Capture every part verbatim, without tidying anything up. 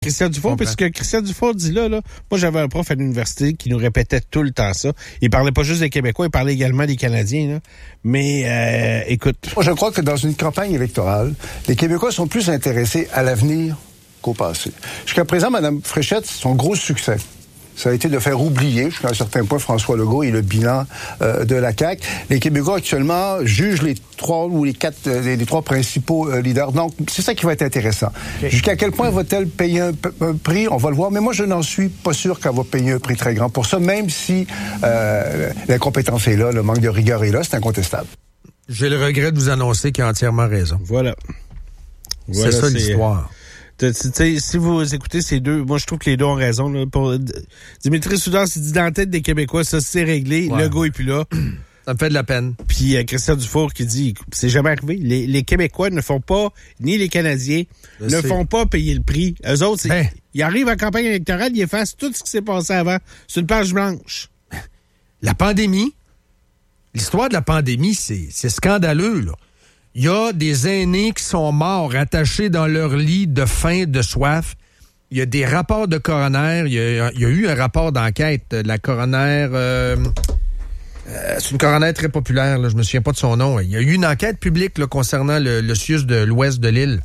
Christian Dufault, parce que Christian Dufault dit là, là, moi j'avais un prof à l'université qui nous répétait tout le temps ça. Il parlait pas juste des Québécois, il parlait également des Canadiens. Là. Mais euh, écoute... Moi, je crois que dans une campagne électorale, les Québécois sont plus intéressés à l'avenir qu'au passé. Jusqu'à présent, Mme Fréchette, son gros succès, ça a été de faire oublier, jusqu'à un certain point, François Legault et le bilan euh, de la C A Q. Les Québécois, actuellement, jugent les trois ou les quatre, euh, les trois principaux euh, leaders. Donc, c'est ça qui va être intéressant. Okay. Jusqu'à quel point va-t-elle payer un, un prix? On va le voir. Mais moi, je n'en suis pas sûr qu'elle va payer un prix très grand pour ça, même si euh, l'incompétence est là, le manque de rigueur est là, c'est incontestable. J'ai le regret de vous annoncer qu'il a entièrement raison. Voilà. voilà c'est ça, c'est... l'histoire. T'sais, si vous écoutez ces deux, moi je trouve que les deux ont raison. Là, pour, Dimitri Soudard s'est dit dans la tête des Québécois, ça c'est réglé, ouais. Legault est plus là. Ça me fait de la peine. Puis euh, Christian Dufour qui dit, c'est jamais arrivé, les, les Québécois ne font pas, ni les Canadiens, Je ne sais. font pas payer le prix. Eux autres, ben. ils arrivent en campagne électorale, ils effacent tout ce qui s'est passé avant. C'est une page blanche. La pandémie, l'histoire de la pandémie, c'est, c'est scandaleux, là. Il y a des aînés qui sont morts, attachés dans leur lit de faim, de soif. Il y a des rapports de coroner. Il y a, il y a eu un rapport d'enquête de la coroner. Euh, euh, c'est une coroner très populaire, là, je me souviens pas de son nom. Il y a eu une enquête publique là, concernant le, le C I U S de l'ouest de l'île.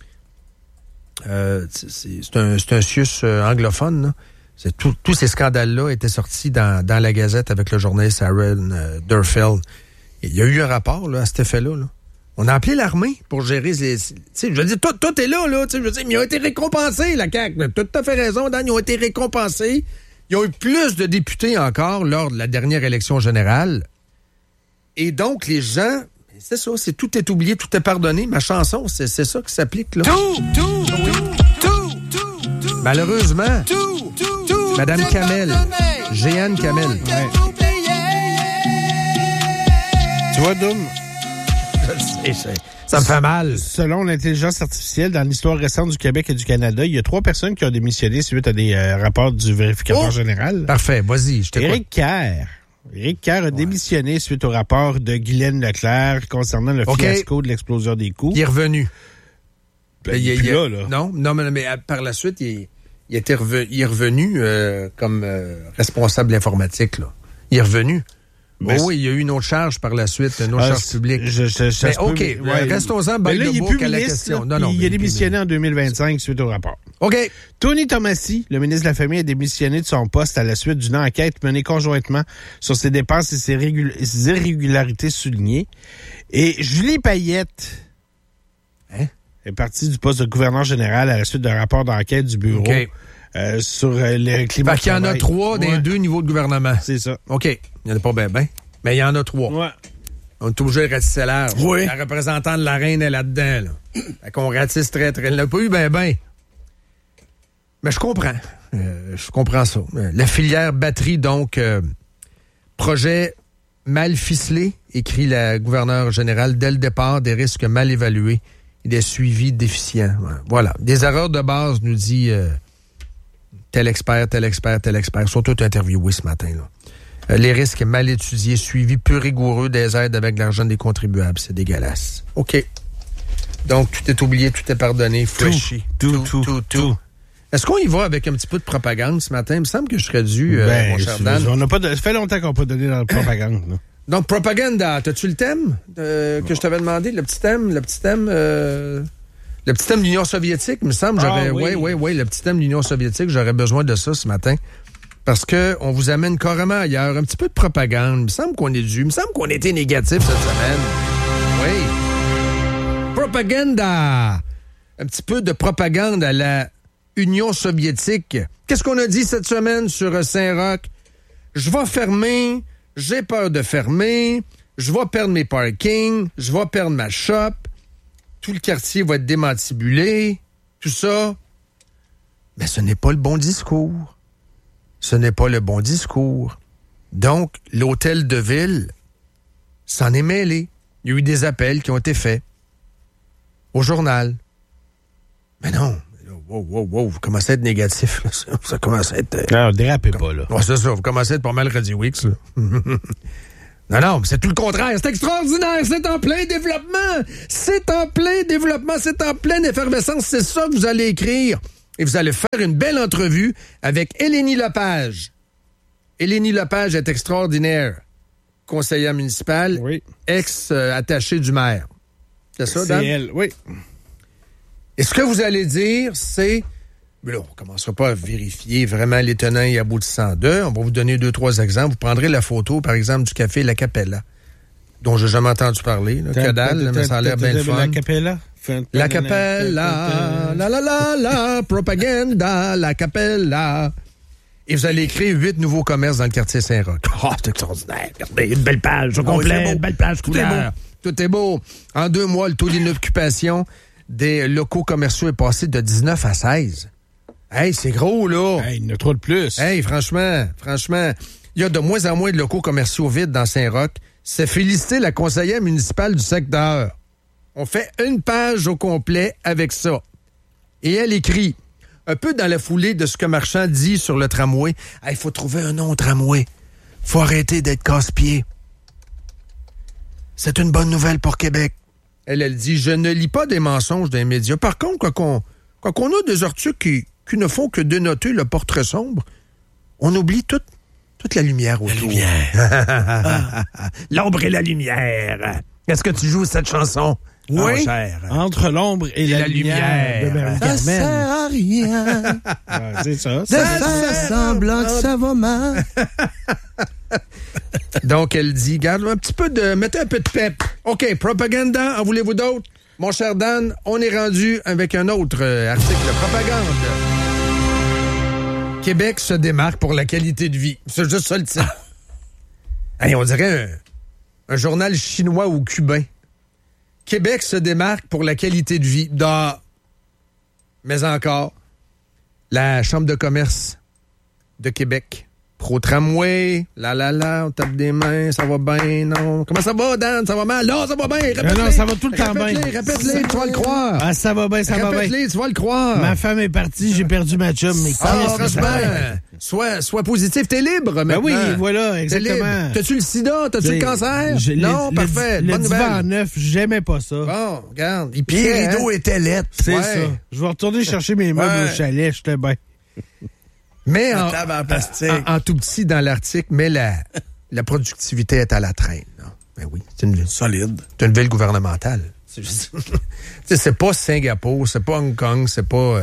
Euh, c'est, c'est, un, c'est un C I U S euh, anglophone. Là. C'est tout, tous ces scandales-là étaient sortis dans, dans la Gazette avec le journaliste Aaron euh, Durfeld. Il y a eu un rapport là, à cet effet-là. Là. On a appelé l'armée pour gérer les... Tu sais, je veux dire, tout, tout est là, là. Tu sais, je veux dire, mais ils ont été récompensés, la C A Q. Tu as tout à fait raison, Dan. Ils ont été récompensés. Ils ont eu plus de députés encore lors de la dernière élection générale. Et donc, les gens... C'est ça, c'est tout est oublié, tout est pardonné. Ma chanson, c'est, c'est ça qui s'applique, là. Tout, tout, tout, tout, tout, tout. Malheureusement, tout, tout, tout, Madame Kamel, Jeanne Kamel. Ouais. Tu vois, Doom... Ça me fait mal. Selon l'intelligence artificielle, dans l'histoire récente du Québec et du Canada, il y a trois personnes qui ont démissionné suite à des euh, rapports du vérificateur oh! général. Parfait, vas-y, je t'écoute. Éric Kerr. Éric Kerr a ouais. démissionné suite au rapport de Guylaine Leclerc concernant le okay. fiasco de l'explosion des coûts. Il est revenu. Ben, il, il est plus là, là. Non, non, mais, mais par la suite, il, il, était revenu, il est revenu euh, comme euh, responsable informatique. Là. Il est revenu. Ben, oh oui, il y a eu une autre charge par la suite, une autre ah, charge publique. Je, je, je, mais OK, peut, ouais, restons-en ben là, il est plus à la question. Non, non, il a démissionné en deux mille vingt-cinq suite au rapport. OK. Tony Tomassi, le ministre de la Famille, a démissionné de son poste à la suite d'une enquête menée conjointement sur ses dépenses et ses, régul- ses irrégularités soulignées. Et Julie Payette hein? est partie du poste de gouverneur général à la suite d'un rapport d'enquête du bureau. OK. Euh, sur euh, le climat. Fait qu'il y en a trois ouais. dans deux niveaux de gouvernement. C'est ça. OK. Il n'y en a pas bien, bien. Mais il y en a trois. Ouais. On est obligé de ratisser l'air. Oui. La représentante de la reine est là-dedans. Là. Fait qu'on ratisse très, très. Elle n'a pas eu bien, bien. Mais je comprends. Euh, je comprends ça. La filière batterie, donc, euh, projet mal ficelé, écrit la gouverneure générale, dès le départ, des risques mal évalués et des suivis déficients. Voilà. Des erreurs de base, nous dit... Euh, tel expert, tel expert, tel expert, sont tous interviewés ce matin. Là. Euh, les risques mal étudiés, suivis peu rigoureux des aides avec l'argent des contribuables. C'est dégueulasse. OK. Donc, tout est oublié, tout est pardonné. Flashy. Tout, tout, tout, tout, tout. Est-ce qu'on y va avec un petit peu de propagande ce matin? Il me semble que je serais dû, euh, ben, mon cher Dan. On n'a pas de... Ça fait longtemps qu'on n'a pas donné dans la propagande. Là. Donc, propaganda. T'as-tu le thème euh, que je t'avais demandé? Le petit thème? Le petit thème... Euh... Le petit thème de l'Union soviétique, il me semble, j'aurais... Ah, oui, oui, oui, le petit thème de l'Union soviétique, j'aurais besoin de ça ce matin. Parce que on vous amène carrément ailleurs. Un petit peu de propagande. Il me semble qu'on est dû. Il me semble qu'on était négatif cette semaine. Oui. Propaganda. Un petit peu de propagande à la Union soviétique. Qu'est-ce qu'on a dit cette semaine sur Saint-Roch? Je vais fermer. J'ai peur de fermer. Je vais perdre mes parkings. Je vais perdre ma shop. Tout le quartier va être démantibulé, tout ça. Mais ce n'est pas le bon discours. Ce n'est pas le bon discours. Donc, l'hôtel de ville s'en est mêlé. Il y a eu des appels qui ont été faits au journal. Mais non. Wow, wow, wow, vous commencez à être négatif. Là. Ça, ça commence à être... Euh... Non, dérapez pas, là. Ouais, c'est ça. Vous commencez à être pas mal Radio X, là. Non, non, c'est tout le contraire. C'est extraordinaire. C'est en plein développement. C'est en plein développement. C'est en pleine effervescence. C'est ça que vous allez écrire. et vous allez faire une belle entrevue avec Elénie Lepage. Elénie Lepage est extraordinaire. Conseillère municipale, Oui. ex-attachée du maire. C'est ça, Dan? C'est elle, oui. Et ce que vous allez dire, c'est... Mais là, on ne commencera pas à vérifier vraiment les tenants et aboutissants d'eux. On va vous donner deux, trois exemples. Vous prendrez la photo, par exemple, du café La Capella, dont j'ai jamais entendu parler. Là. Que dalle, là, mais ça a l'air bien le fun. La Capella? La Capella, la la la la, propaganda, La Capella. Et vous allez créer huit nouveaux commerces dans le quartier Saint-Roch. Oh, c'est extraordinaire. Regardez, une belle page au complet, une belle page Tout est couleur. Tout est beau. En deux mois, le taux d'inoccupation des locaux commerciaux est passé de dix-neuf à seize. Hey, c'est gros, là. Hey, il y en a trop de plus. Hey, franchement, franchement, il y a de moins en moins de locaux commerciaux vides dans Saint-Roch. C'est féliciter la conseillère municipale du secteur. On fait une page au complet avec ça. Et elle écrit, un peu dans la foulée de ce que Marchand dit sur le tramway, « Il hey, faut trouver un nom au tramway. Faut arrêter d'être casse-pied. » C'est une bonne nouvelle pour Québec. Elle, elle dit, « Je ne lis pas des mensonges des médias. Par contre, quand on, quand on a des articles qui, qui ne font que dénoter le portrait sombre, on oublie toute, toute la lumière autour. » La lumière. ah. L'ombre et la lumière. Est-ce que tu joues cette chanson? Oui, oh, entre l'ombre et, et la, la lumière, lumière de ça sert à rien. ah, c'est ça. De faire semblant que ça va mal. Donc, elle dit, garde un petit peu de... Mettez un peu de pep. OK, propaganda, en voulez-vous d'autres? Mon cher Dan, on est rendu avec un autre euh, article de propagande. Québec se démarque pour la qualité de vie. C'est juste ça le titre. Hey, on dirait un, un journal chinois ou cubain. Québec se démarque pour la qualité de vie. Da. Mais encore, la Chambre de commerce de Québec, pro-tramway, la la la, on tape des mains, ça va bien, non? Comment ça va, Dan? Ça va mal? Non, ça va bien, répète-les. Non, non, ça va tout le temps bien. Répète-les, répète-les, tu vas le croire. Ah, ça va bien, ça va bien. Répète-les, tu vas le croire. Ma femme est partie, j'ai perdu ma chum, mais ah, franchement, sois, sois positif, t'es libre maintenant. Ben oui, voilà, exactement. T'as-tu le sida? T'as-tu le cancer? Non, le, parfait, le, bonne le nouvelle. divan neuf, j'aimais pas ça. Bon, regarde, il Puis les rideaux étaient laides. C'est ouais. ça. Je vais retourner chercher mes meubles ouais. au chalet, j'étais bien. Mais en, en, plastique. En, en tout petit dans l'article, mais la, la productivité est à la traîne. Non? Ben oui, c'est une ville. Solide. C'est une ville gouvernementale. C'est, juste... c'est pas Singapour, c'est pas Hong Kong, c'est pas... Euh...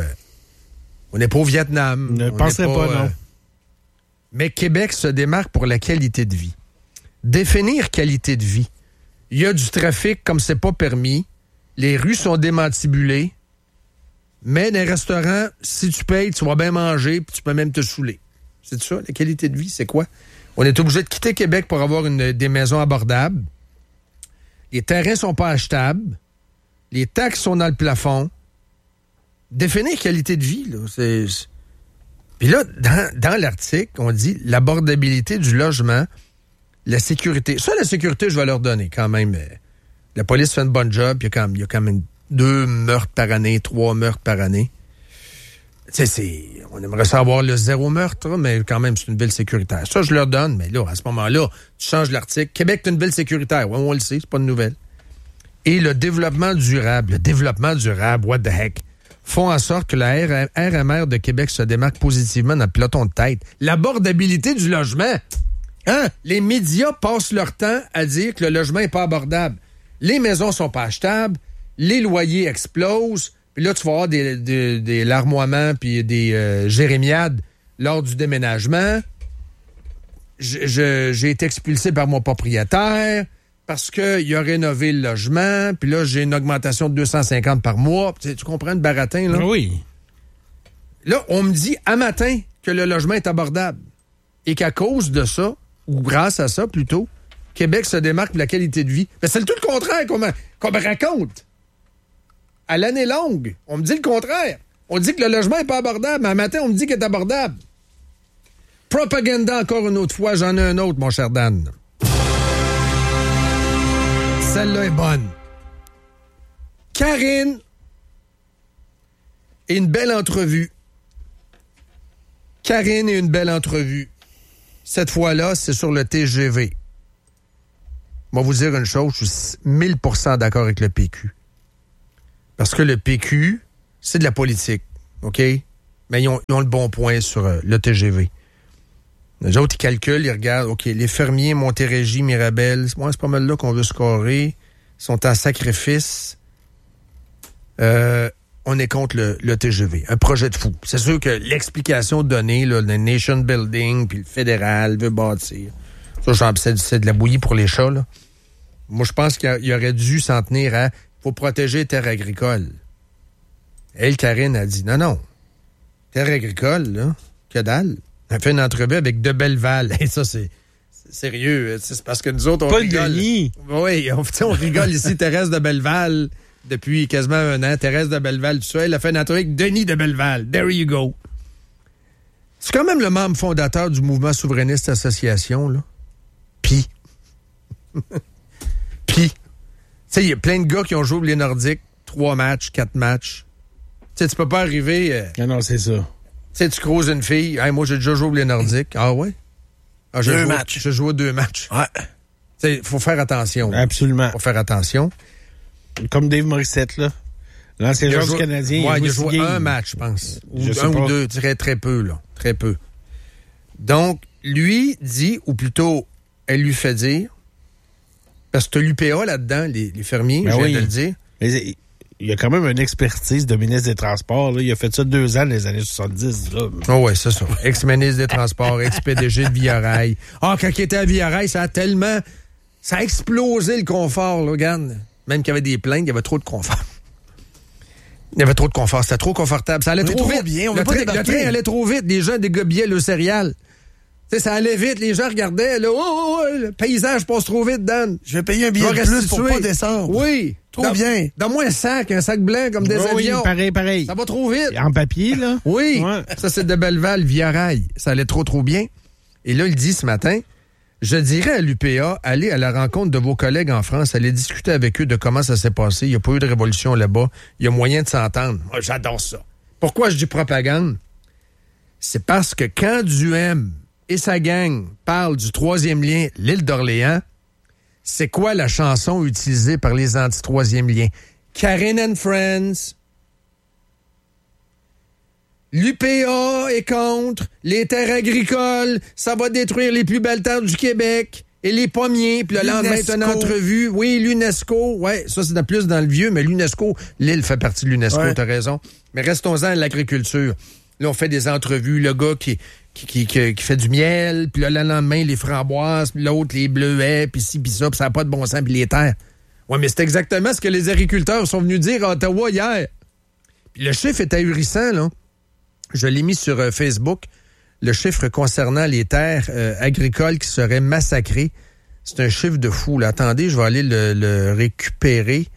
On n'est pas au Vietnam. Ne penserais pas, pas non. Euh... Mais Québec se démarque pour la qualité de vie. Définir qualité de vie. Il y a du trafic comme c'est pas permis. Les rues sont démantibulées. Mais dans les restaurants, si tu payes, tu vas bien manger puis tu peux même te saouler. C'est ça, la qualité de vie, c'est quoi? On est obligé de quitter Québec pour avoir une, des maisons abordables. Les terrains sont pas achetables. Les taxes sont dans le plafond. Définir qualité de vie, là, c'est... Puis là, dans, dans l'article, on dit l'abordabilité du logement, la sécurité. Ça, la sécurité, je vais leur donner quand même. La police fait un bon job, il y a quand même, il y a quand même deux meurtres par année, trois meurtres par année. Tu sais, c'est... On aimerait savoir le zéro meurtre, mais quand même, c'est une ville sécuritaire. Ça, je leur donne, mais là, à ce moment-là, tu changes l'article. Québec est une ville sécuritaire. Oui, on le sait, c'est pas une nouvelle. Et le développement durable. Le développement durable, what the heck? Font en sorte que la R M R de Québec se démarque positivement dans le peloton de tête. L'abordabilité du logement. Hein? Les médias passent leur temps à dire que le logement n'est pas abordable. Les maisons sont pas achetables. Les loyers explosent, puis là, tu vas avoir des, des, des larmoiements puis des euh, jérémiades lors du déménagement. Je, je, j'ai été expulsé par mon propriétaire parce qu'il a rénové le logement, puis là, j'ai une augmentation de deux cent cinquante par mois. Tu, tu comprends le baratin, là? Oui. Là, on me dit à matin que le logement est abordable et qu'à cause de ça, ou grâce à ça, plutôt, Québec se démarque de la qualité de vie. Mais c'est tout le contraire qu'on me, qu'on me raconte. À l'année longue, on me dit le contraire. On dit que le logement n'est pas abordable, mais un matin, on me dit qu'il est abordable. Propaganda, encore une autre fois, j'en ai un autre, mon cher Dan. Celle-là est bonne. Karine et une belle entrevue. Karine et une belle entrevue. Cette fois-là, c'est sur le T G V. Je vais vous dire une chose, je suis mille pour cent d'accord avec le P Q. Parce que le P Q, c'est de la politique, OK? mais ils ont, ils ont le bon point sur euh, le T G V. Les autres, ils calculent, ils regardent, OK, les fermiers, Montérégie, Mirabel, moi, c'est pas mal là qu'on veut scorer. Ils sont en sacrifice. Euh, on est contre le, le T G V. Un projet de fou. C'est sûr que l'explication donnée, là, le nation building, puis le fédéral veut bâtir. Ça, c'est, c'est de la bouillie pour les chats, là. Moi, je pense qu'il y aurait dû s'en tenir à « faut protéger les terres agricoles ». Elle, Karine, a dit « non, non, terres agricoles, là, que dalle ». Elle fait une entrevue avec De Belleval. Et ça, c'est, c'est sérieux. C'est parce que nous autres, on Paul rigole. Denis. Oui, on, on rigole ici. Thérèse de Belleval, depuis quasiment un an. Thérèse de Belleval, tout ça. Elle a fait une entrevue avec Denis de Belleval. There you go. C'est quand même le membre fondateur du mouvement souverainiste association, là. Puis. Puis. Tu sais, il y a plein de gars qui ont joué les Nordiques. Trois matchs, quatre matchs. Tu sais, tu peux pas arriver... Euh, non, non, c'est ça. Tu sais, tu croises une fille. Hey, moi, j'ai déjà joué les Nordiques. Ah ouais? Ah, deux joué, matchs. J'ai joué deux matchs. Ouais. Tu sais, il faut faire attention. Absolument. Faut faire attention. Comme Dave Morissette, là. L'ancien joueur du Canadien. Ouais, il a joué joué un match, je pense. Ou Je sais un pas. ou deux. Très, très peu, là. Très peu. Donc, lui dit, ou plutôt, elle lui fait dire, parce que tu as l'U P A là-dedans, les, les fermiers, Ben je viens oui. de le dire. Mais il y a quand même une expertise de ministre des Transports. Là. Il a fait ça deux ans dans les années soixante-dix. Là. Oh ouais, c'est ça. Ex-ministre des Transports, ex-P D G de Via Rail. Ah, quand il était à Via Rail, ça a tellement... Ça a explosé le confort, là, regarde. Même qu'il y avait des plaintes, il y avait trop de confort. Il y avait trop de confort. C'était trop confortable. Ça allait On trop, est trop vite. bien, on le, veut pas train, le débarquer. train allait trop vite. Les gens dégobillaient le céréal. Tu sais, ça allait vite. Les gens regardaient. Là, oh, oh, oh, le paysage passe trop vite, Dan. Je vais payer un billet Je de vais plus pour restituer. pas descendre. Oui. Trop Dans- bien. Donne-moi un sac, un sac blanc comme des Oh, oui, avions. pareil, pareil. Ça va trop vite. En papier, là. Oui, Ouais. ça c'est de Belleval via rail. Ça allait trop, trop bien. Et là, il dit ce matin, je dirais à l'U P A, allez à la rencontre de vos collègues en France, allez discuter avec eux de comment ça s'est passé. Il n'y a pas eu de révolution là-bas. Il y a moyen de s'entendre. Moi, j'adore ça. Pourquoi je dis propagande? C'est parce que quand Duhem et sa gang parlent du troisième lien, l'île d'Orléans, c'est quoi la chanson utilisée par les anti-troisième lien? Karine and Friends. L'U P A est contre les terres agricoles. Ça va détruire les plus belles terres du Québec. Et les pommiers. Puis le lendemain, c'est une L'UNESCO. entrevue. Oui, l'UNESCO. Ouais, ça, c'est de plus dans le vieux, mais l'UNESCO, l'île fait partie de l'UNESCO, Ouais. t'as raison. Mais restons-en à l'agriculture. Là, on fait des entrevues. Le gars qui, qui, qui, qui, qui fait du miel, puis là, le lendemain, les framboises, puis l'autre, les bleuets, puis ci, puis ça, puis ça n'a pas de bon sens, puis les terres. Ouais, mais c'est exactement ce que les agriculteurs sont venus dire à Ottawa hier. Puis le chiffre est ahurissant, là. Je l'ai mis sur euh, Facebook. Le chiffre concernant les terres euh, agricoles qui seraient massacrées. C'est un chiffre de fou, là. Attendez, je vais aller le, le récupérer.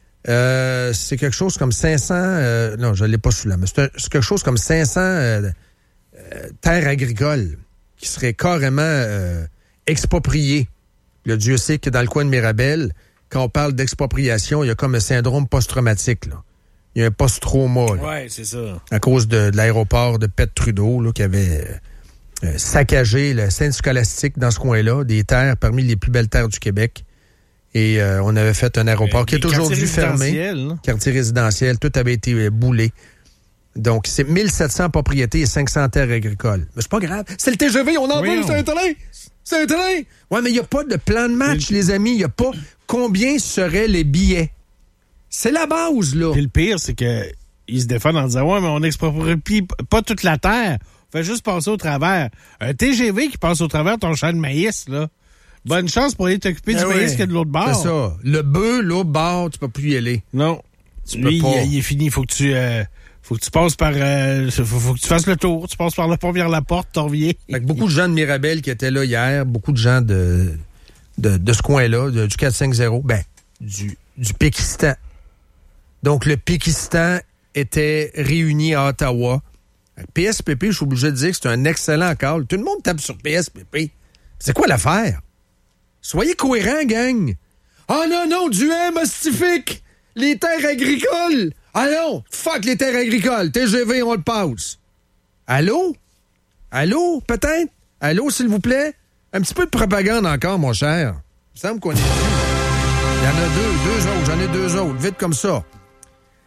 Euh, c'est quelque chose comme cinq cents... Euh, non, je ne l'ai pas sous la main. C'est, un- c'est quelque chose comme cinq cents euh, euh, terres agricoles qui seraient carrément euh, expropriées. Le Dieu sait que dans le coin de Mirabel, quand on parle d'expropriation, il y a comme un syndrome post-traumatique, là. Il y a un post-trauma, là, Ouais, c'est ça. à cause de, de l'aéroport de Pet Trudeau, là, qui avait euh, euh, saccagé le centre scolastique dans ce coin-là, des terres parmi les plus belles terres du Québec. Et euh, on avait fait un aéroport qui est Les quartiers aujourd'hui fermé. résidentiels, là. Quartier résidentiel, tout avait été euh, boulé. Donc, c'est mille sept cents propriétés et cinq cents terres agricoles. Mais c'est pas grave. C'est le T G V, on en Oui, veut, c'est on- un train! C'est un train! Ouais, mais il n'y a pas de plan de match, les amis. Il n'y a pas combien seraient les billets. C'est la base, là. Puis le pire, c'est que ils se défendent en disant « Ouais, mais on n'exproprie p- pas toute la terre. On fait juste passer au travers. » Un T G V qui passe au travers ton champ de maïs, là. Bonne chance pour aller t'occuper Ah du oui. maïs qu'il y a de l'autre bord. C'est ça. Le bœuf, l'autre bord, tu peux plus y aller. Non. Tu Lui, peux pas. il, il est fini. Il faut que tu... euh, faut que tu passes par... euh, faut, faut que tu fasses le tour. Tu passes par le pont vers la porte, t'en reviens. Fait que beaucoup de gens de Mirabel qui étaient là hier, beaucoup de gens de, de, de ce coin-là, de- du quatre cent cinquante, ben, du, du Pékistan. Donc, le Pékistan était réuni à Ottawa. P S P P, je suis obligé de dire que c'est un excellent call. Tout le monde tape sur P S P P. C'est quoi l'affaire? Soyez cohérents, gang. Ah non, non, Duhem hostifique. Les terres agricoles. Ah non, fuck les terres agricoles. T G V, on le passe. Allô? Allô, peut-être? Allô, s'il vous plaît? Un petit peu de propagande encore, mon cher. Il me semble qu'on est... Il y en a deux, deux autres. J'en ai deux autres. Vite comme ça.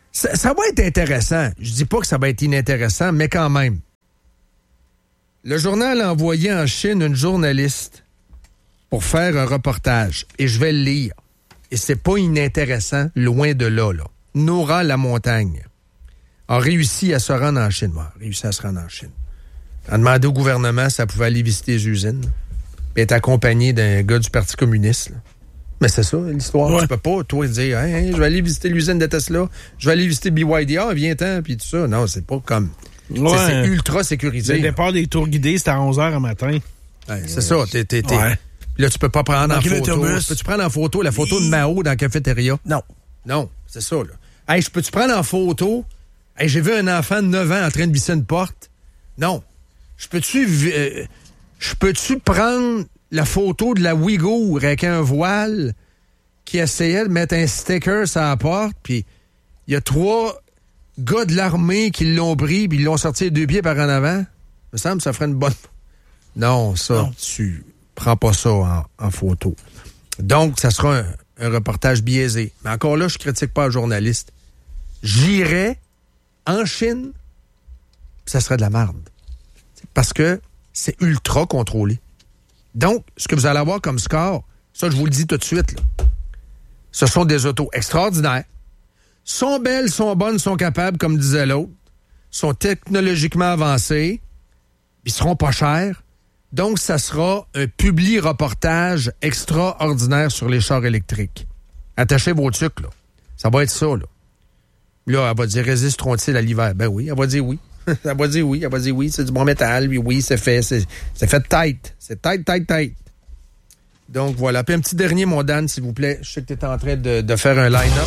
Ça, ça va être intéressant. Je dis pas que ça va être inintéressant, mais quand même. Le journal a envoyé en Chine une journaliste pour faire un reportage. Et je vais le lire. Et c'est pas inintéressant, loin de là, là. Nora Lamontagne a réussi à se rendre en Chine. Bon, a réussi à se rendre en Chine. Elle a demandé au gouvernement si elle pouvait aller visiter les usines. Puis être accompagnée d'un gars du Parti communiste. Là. Mais c'est ça, l'histoire. Ouais. Tu peux pas, toi, dire hey, hey, je vais aller visiter l'usine de Tesla, je vais aller visiter B Y D, ah, viens-t'en, puis tout ça. Non, c'est pas comme... Ouais. C'est, c'est ultra sécurisé. Le départ des tours guidés, c'était à onze heures le matin. Ouais, c'est ça. T'es, t'es, t'es... Ouais. Là, tu peux pas prendre en photo. Peux-tu prendre en photo la photo de Mao dans la cafétéria? Non. Non, c'est ça, là. Hey, je peux-tu prendre en photo? Hey, j'ai vu un enfant de neuf ans en train de visser une porte? Non. Je peux-tu... Euh, je peux-tu prendre la photo de la Ouïghour avec un voile qui essayait de mettre un sticker sur la porte, puis il y a trois gars de l'armée qui l'ont pris, puis ils l'ont sorti les deux pieds par en avant? Il me semble que ça ferait une bonne... Non, ça, non. Tu prends pas ça en, en photo. Donc, ça sera un, un reportage biaisé. Mais encore là, je critique pas un journaliste. J'irais en Chine, puis ça serait de la merde. Parce que c'est ultra contrôlé. Donc, ce que vous allez avoir comme score, ça, je vous le dis tout de suite, là, ce sont des autos extraordinaires, sont belles, sont bonnes, sont capables, comme disait l'autre, sont technologiquement avancées, ils seront pas chers. Donc, ça sera un publi-reportage extraordinaire sur les chars électriques. Attachez vos trucs, là. Ça va être ça, là. Là, elle va dire, résisteront-ils à l'hiver? Ben oui, elle va dire oui. Elle va dire oui, elle va dire oui, c'est du bon métal, oui, oui, c'est fait, c'est, c'est fait tight. C'est tight, tight, tight. Donc, voilà. Puis un petit dernier, mon Dan, s'il vous plaît. Je sais que tu es en train de, de faire un line-up.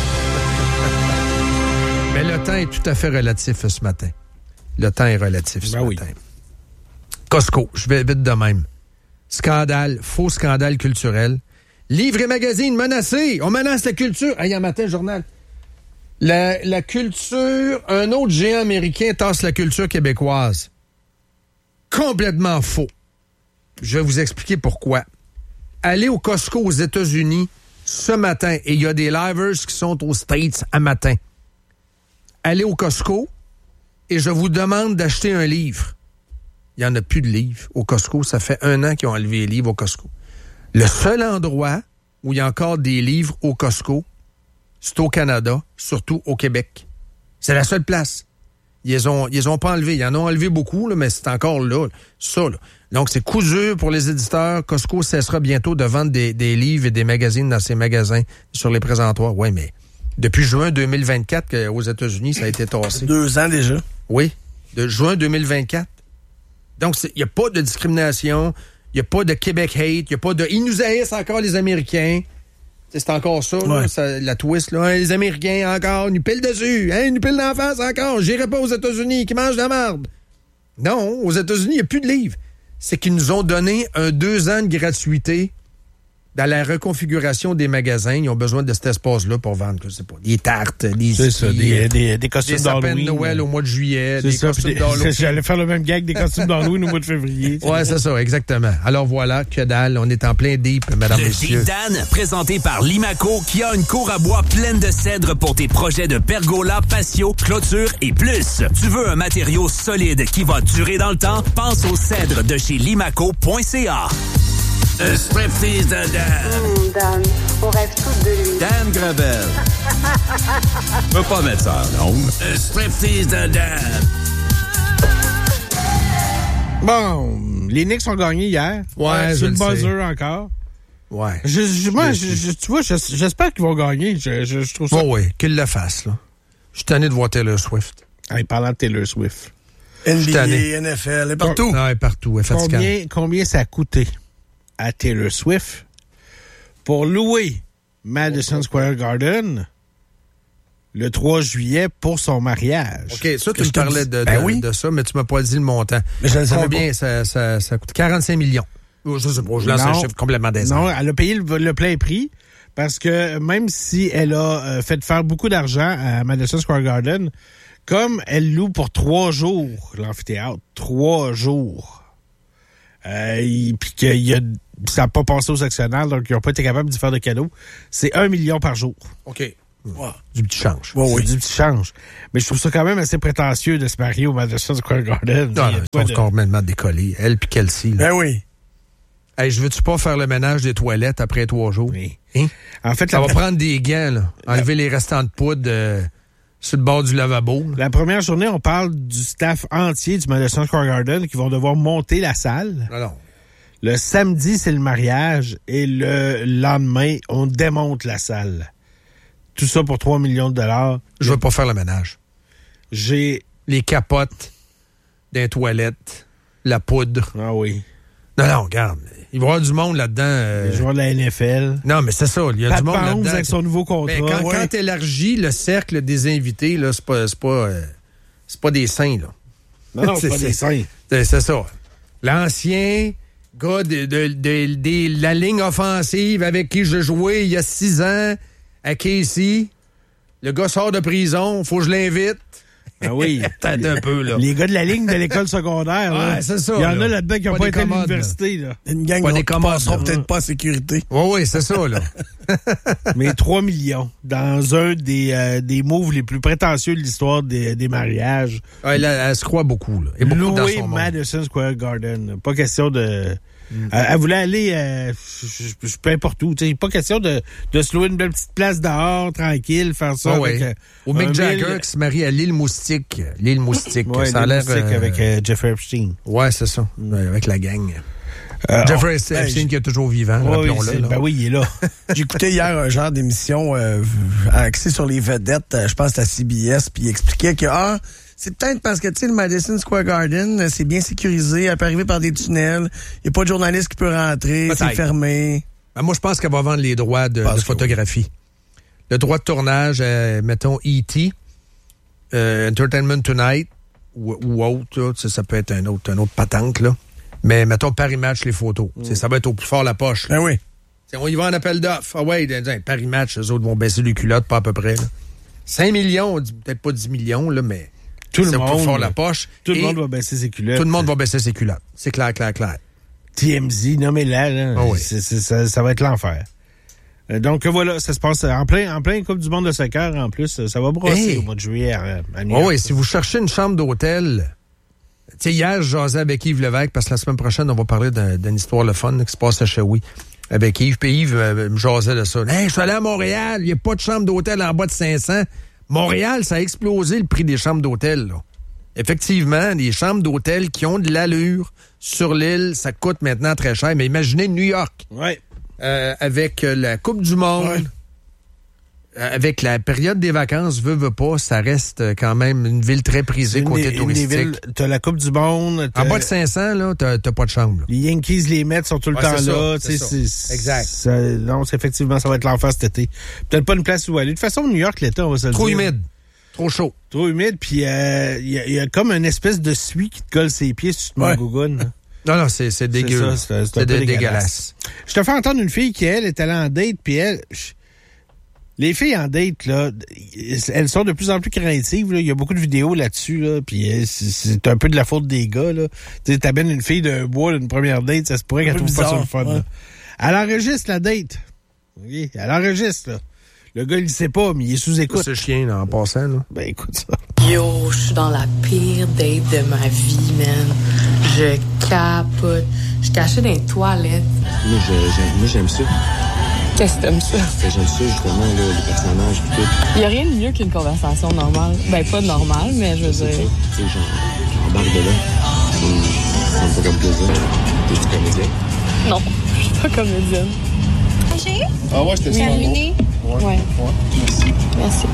Mais le temps est tout à fait relatif ce matin. Le temps est relatif ce ben matin. Oui. Costco, je vais vite de même. Scandale, faux scandale culturel. Livres et magazines menacés. On menace la culture. Ah, il y a un matin, journal. La, la culture, un autre géant américain tasse la culture québécoise. Complètement faux. Je vais vous expliquer pourquoi. Allez au Costco aux États-Unis ce matin, et il y a des livers qui sont aux States à matin. Allez au Costco et je vous demande d'acheter un livre. Il n'y en a plus de livres au Costco. Ça fait un an qu'ils ont enlevé les livres au Costco. Le seul endroit où il y a encore des livres au Costco, c'est au Canada, surtout au Québec. C'est la seule place. Ils les ont, ils les ont pas enlevés. Ils en ont enlevé beaucoup, là, mais c'est encore là. Ça, là. Donc, c'est coup dur pour les éditeurs. Costco cessera bientôt de vendre des, des livres et des magazines dans ses magasins sur les présentoirs. Oui, mais depuis juin deux mille vingt-quatre, aux États-Unis, ça a été tassé. Deux ans déjà. Oui, de juin deux mille vingt-quatre. Donc, il n'y a pas de discrimination, il n'y a pas de Québec hate, il n'y a pas de... Ils nous haïssent encore, les Américains. C'est encore ça, ouais. là, ça, la twist. Là. Hein, les Américains, encore, ils nous pillent dessus. Hein, ils nous pillent d'en face, encore. J'irai pas aux États-Unis, qui mangent de la merde. Non, aux États-Unis, il n'y a plus de livres. C'est qu'ils nous ont donné un deux ans de gratuité dans la reconfiguration des magasins. Ils ont besoin de cet espace-là pour vendre, je sais pas, des tartes, des... C'est ça, des, des, des costumes d'Halloween. Des sapins de Noël au mois de juillet, c'est des ça, costumes des, d'Halloween. J'allais faire le même gag des costumes d'Halloween au mois de février. Ouais, c'est ça, exactement. Alors voilà, que dalle, on est en plein deep, mesdames, le messieurs. Deep Dan, présenté par Limaco, qui a une cour à bois pleine de cèdres pour tes projets de pergola, patio, clôture et plus. Tu veux un matériau solide qui va durer dans le temps? Pense aux cèdres de chez limaco point c a. Un striptease de Dan. Mmh, Dan, on rêve tous de lui. Dan Gravel. Je peux pas mettre ça, non? Un striptease de Dan. Bon, les Knicks ont gagné hier. Ouais, euh, je sur le le buzzer sais. encore. Ouais. Je, je, moi, je, je, tu vois, je, j'espère qu'ils vont gagner. Je, je, je trouve ça... Oh oui, qu'ils le fassent, là. Je suis tanné de voir Taylor Swift. Hey, parlant de Taylor Swift. N B A, N F L, et partout. Non, et partout, elle est fatigante. Combien, combien ça a coûté à Taylor Swift pour louer Madison Square Garden le trois juillet pour son mariage? OK, ça, tu me parlais de, de, ben oui. de ça, mais tu m'as pas dit le montant. Mais je ne savais Combien pas. Ça, ça, ça coûte? quarante-cinq millions. Je sais pas, je lance un chiffre complètement décent. Non, elle a payé le, le plein prix parce que même si elle a euh, fait faire beaucoup d'argent à Madison Square Garden, comme elle loue pour trois jours l'amphithéâtre, trois jours, euh, puis qu'il y a ça n'a pas passé aux actionnaires, donc ils n'ont pas été capables d'y faire de cadeaux. C'est un million par jour. OK. Ouais. Du petit change. Ouais, C'est oui. du petit change. Mais je trouve ça quand même assez prétentieux de se marier au Madison Square Garden. Non, Il y a non, quoi ils sont de- complètement décollés. Elle puis Kelsey. Là. Ben oui. Hey, je veux-tu pas faire le ménage des toilettes après trois jours? Oui. Hein? En fait, Ça la, va prendre des gants, là. Enlever les restants de poudre euh, sur le bord du lavabo. là. la première journée, on parle du staff entier du Madison Square Garden qui vont devoir monter la salle. Non, non. Le samedi, c'est le mariage et le lendemain, on démonte la salle. Tout ça pour trois millions de dollars. Je veux pas faire le ménage. J'ai... Les capotes des toilettes, la poudre. Ah oui. Non, non, regarde. Il va y avoir du monde là-dedans. euh, Les joueurs de la N F L. Non, mais c'est ça. Il y a Pat du monde Mahomes là-dedans. avec son nouveau contrat. Mais quand, Ouais. quand t'élargis le cercle des invités, là, c'est pas, c'est pas, euh, c'est pas des saints, là. Non, non, c'est pas C'est- des saints. C'est, c'est ça. L'ancien gars de, de, de- de la ligne offensive avec qui je jouais il y a six ans à Casey. Le gars sort de prison, faut que je l'invite. Ah oui. Attends un peu, là. Les gars de la ligne de l'école secondaire. là. Ouais, c'est ça, Il y en là. a là-dedans qui n'ont Pas pas des été à commodes, l'université. Là. Une gang Pas des qui commandes, passeront là. peut-être pas à sécurité. Oui, oui, c'est ça, là. Mais trois millions dans un des, euh, des moves les plus prétentieux de l'histoire des, des mariages. Ouais, là, elle se croit beaucoup, là. Et beaucoup dans Louer son monde. Madison Square Garden. Pas question de... Euh, elle voulait aller euh, je- je- je- peu importe où. t'sais. Pas question de, de se louer une belle petite place dehors, tranquille, faire ça Ah avec... ouais. euh, Ou Mick un Jagger mille- qui se marie à l'île Moustique. L'île Moustique. Ouais, ça a des l'air... moustiques euh, avec euh, Jeffrey Epstein. Ouais, c'est ça. Ouais, avec la gang. Euh, Jeffrey on- Epstein ben, qui est toujours vivant, Ouais, oui, rappelons-le. c'est- là. ben oui, il est là. J'écoutais hier un genre d'émission euh, axée sur les vedettes, euh, je pense à C B S, puis il expliquait que ah, c'est peut-être parce que tu sais le Madison Square Garden, euh, c'est bien sécurisé, elle peut arriver par des tunnels, il n'y a pas de journaliste qui peut rentrer, c'est Peut-être. fermé. Ben, moi, je pense qu'elle va vendre les droits de, Parce de que photographie. Le droit de tournage, euh, mettons, E T, euh, Entertainment Tonight, ou, ou autre, là, tu sais, ça peut être un autre, un autre patente, là. Mais mettons, Paris Match, les photos. Tu sais, ça va être au plus fort la poche. là. Ben oui. T'sais, on y va en appel d'offres. Ah ouais, dans- dans Paris Match, eux autres vont baisser les culottes, pas à peu près. Là. cinq millions, on dit peut-être pas dix millions, là, mais Tout le c'est au monde, plus fort la poche. Tout le Et monde va baisser ses culottes. tout le monde va baisser ses culottes. C'est clair, clair, clair. T M Z, nommez-la, là. Ah oui. C'est- c'est- ça, ça va être l'enfer. Euh, Donc voilà, ça se passe en plein, en plein Coupe du monde de soccer en plus. Ça va brosser Hey. au mois de juillet à, à New Oui, York. oui, si vous cherchez une chambre d'hôtel, tu sais, hier, je jasais avec Yves Lévesque, parce que la semaine prochaine, on va parler d'un- d'une histoire le fun là, qui se passe à Chewy. Avec Yves, puis Yves euh, me jasait de ça. Hey, je suis allé à Montréal, il n'y a pas de chambre d'hôtel en bas de cinq cents. Montréal, ça a explosé le prix des chambres d'hôtel, là. Effectivement, des chambres d'hôtel qui ont de l'allure sur l'île, ça coûte maintenant très cher. Mais imaginez New York, Ouais. euh, avec euh, la Coupe du Monde, Ouais. euh, avec la période des vacances, veut, veut pas, ça reste euh, quand même une ville très prisée Une côté des- une des touristique. villes, t'as la Coupe du monde. t'as- En bas de cinq cents, là, t'as t'as pas de chambre. là. Les Yankees, les Mets sont tout le Ouais, temps c'est là. ça, tu sais, c'est ça. c'est- Exact. ça- non, c'est effectivement, ça va être l'enfer cet été. Peut-être pas une place où aller. De toute façon, New York, l'été, on va se le Trop dire. humide, trop chaud. Trop humide, puis il euh, y, a- y a comme une espèce de suie qui te colle ses pieds si tu te mets Ouais. en gougoune. là. Non, non, c'est c'est dégueu. ça, là. c'est- c'est un C'est peu dé- dégueulasse. dégueulasse. Je te fais entendre une fille qui, elle, est allée en date, puis elle... je- Les filles en date, là, elles sont de plus en plus craintives. Là. Il y a beaucoup de vidéos là-dessus, là, puis euh, c'est- c'est un peu de la faute des gars. Là. Tu sais, t'amènes une fille d'un bois d'une première date, ça se pourrait qu'elle peu trouve pas ça le bizarre, fun. ouais. là. Elle enregistre la date. OK? Elle enregistre, là. Le gars, il le sait pas, mais il est sous-écoute. C'est chien, là, en passant. Là. Ben, écoute ça. Yo, je suis dans la pire date de ma vie, man. Je capote. Je suis cachée dans les toilettes. Moi, je- j'aime, moi, j'aime ça. Qu'est-ce que t'aimes ça? Fait que J'aime ça, justement, là, les personnages et tout. Y a rien de mieux qu'une conversation normale. Ben, pas normale, mais je veux C'est ça. dire. Tu sais, genre, j'embarque dedans. Hum, Ça me fait comme plaisir. T'es-tu comédien? Non, je suis pas comédienne. Ah ouais, c'était ça. Terminé? Ouais. Ouais. Merci. Merci.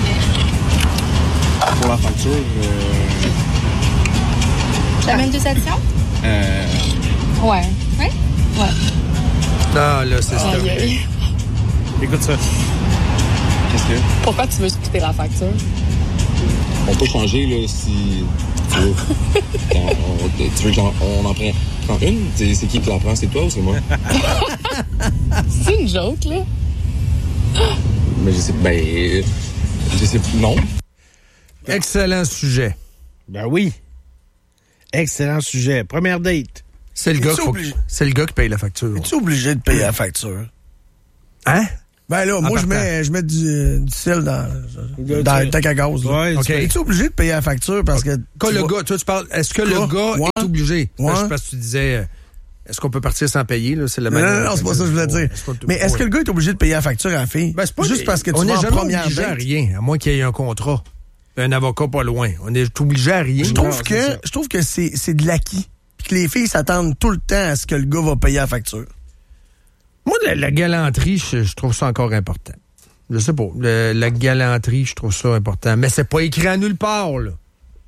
Pour la facture, euh... J'amène deux additions? euh Ouais. Oui? Non, là, c'est ça. Aïe, aïe. Écoute ça. qu'est-ce que... Pourquoi tu veux splitter la facture? On peut changer, là, si... Tu veux, Quand on, tu veux qu'on on en prenne prend une? C'est c'est qui qui l'en prend? C'est toi ou c'est moi? C'est une joke, là? Mais je sais... Ben... euh, Je sais... Non. Excellent sujet. Ben oui. Excellent sujet. Première date. C'est le, gars Es-tu qu'il faut que- obligé? c'est le gars qui paye la facture. Es-tu obligé de payer la facture? Hein? Ben là, moi, je mets, je mets du, du sel dans, dans le tank à gaz. Là. Ouais, okay. Es-tu obligé de payer la facture parce que... Quand le gars, toi, tu parles, est-ce que le gars ouais. est obligé? Ouais. Je sais pas si tu disais, est-ce qu'on peut partir sans payer? Là? C'est la non, non, non, c'est pas ça que je voulais dire. Mais est-ce que le gars est obligé de payer la facture à la fille? Ben, c'est pas juste parce que tu on vas est en jamais première obligé date. à rien, à moins qu'il y ait un contrat. Un avocat pas loin. On est obligé à rien. Je trouve non, que, je trouve que c'est, c'est de l'acquis. Puis que les filles s'attendent tout le temps à ce que le gars va payer la facture. Moi, la, la galanterie, je, je trouve ça encore important. Je sais pas. Le, la galanterie, je trouve ça important. Mais c'est pas écrit à nulle part, là.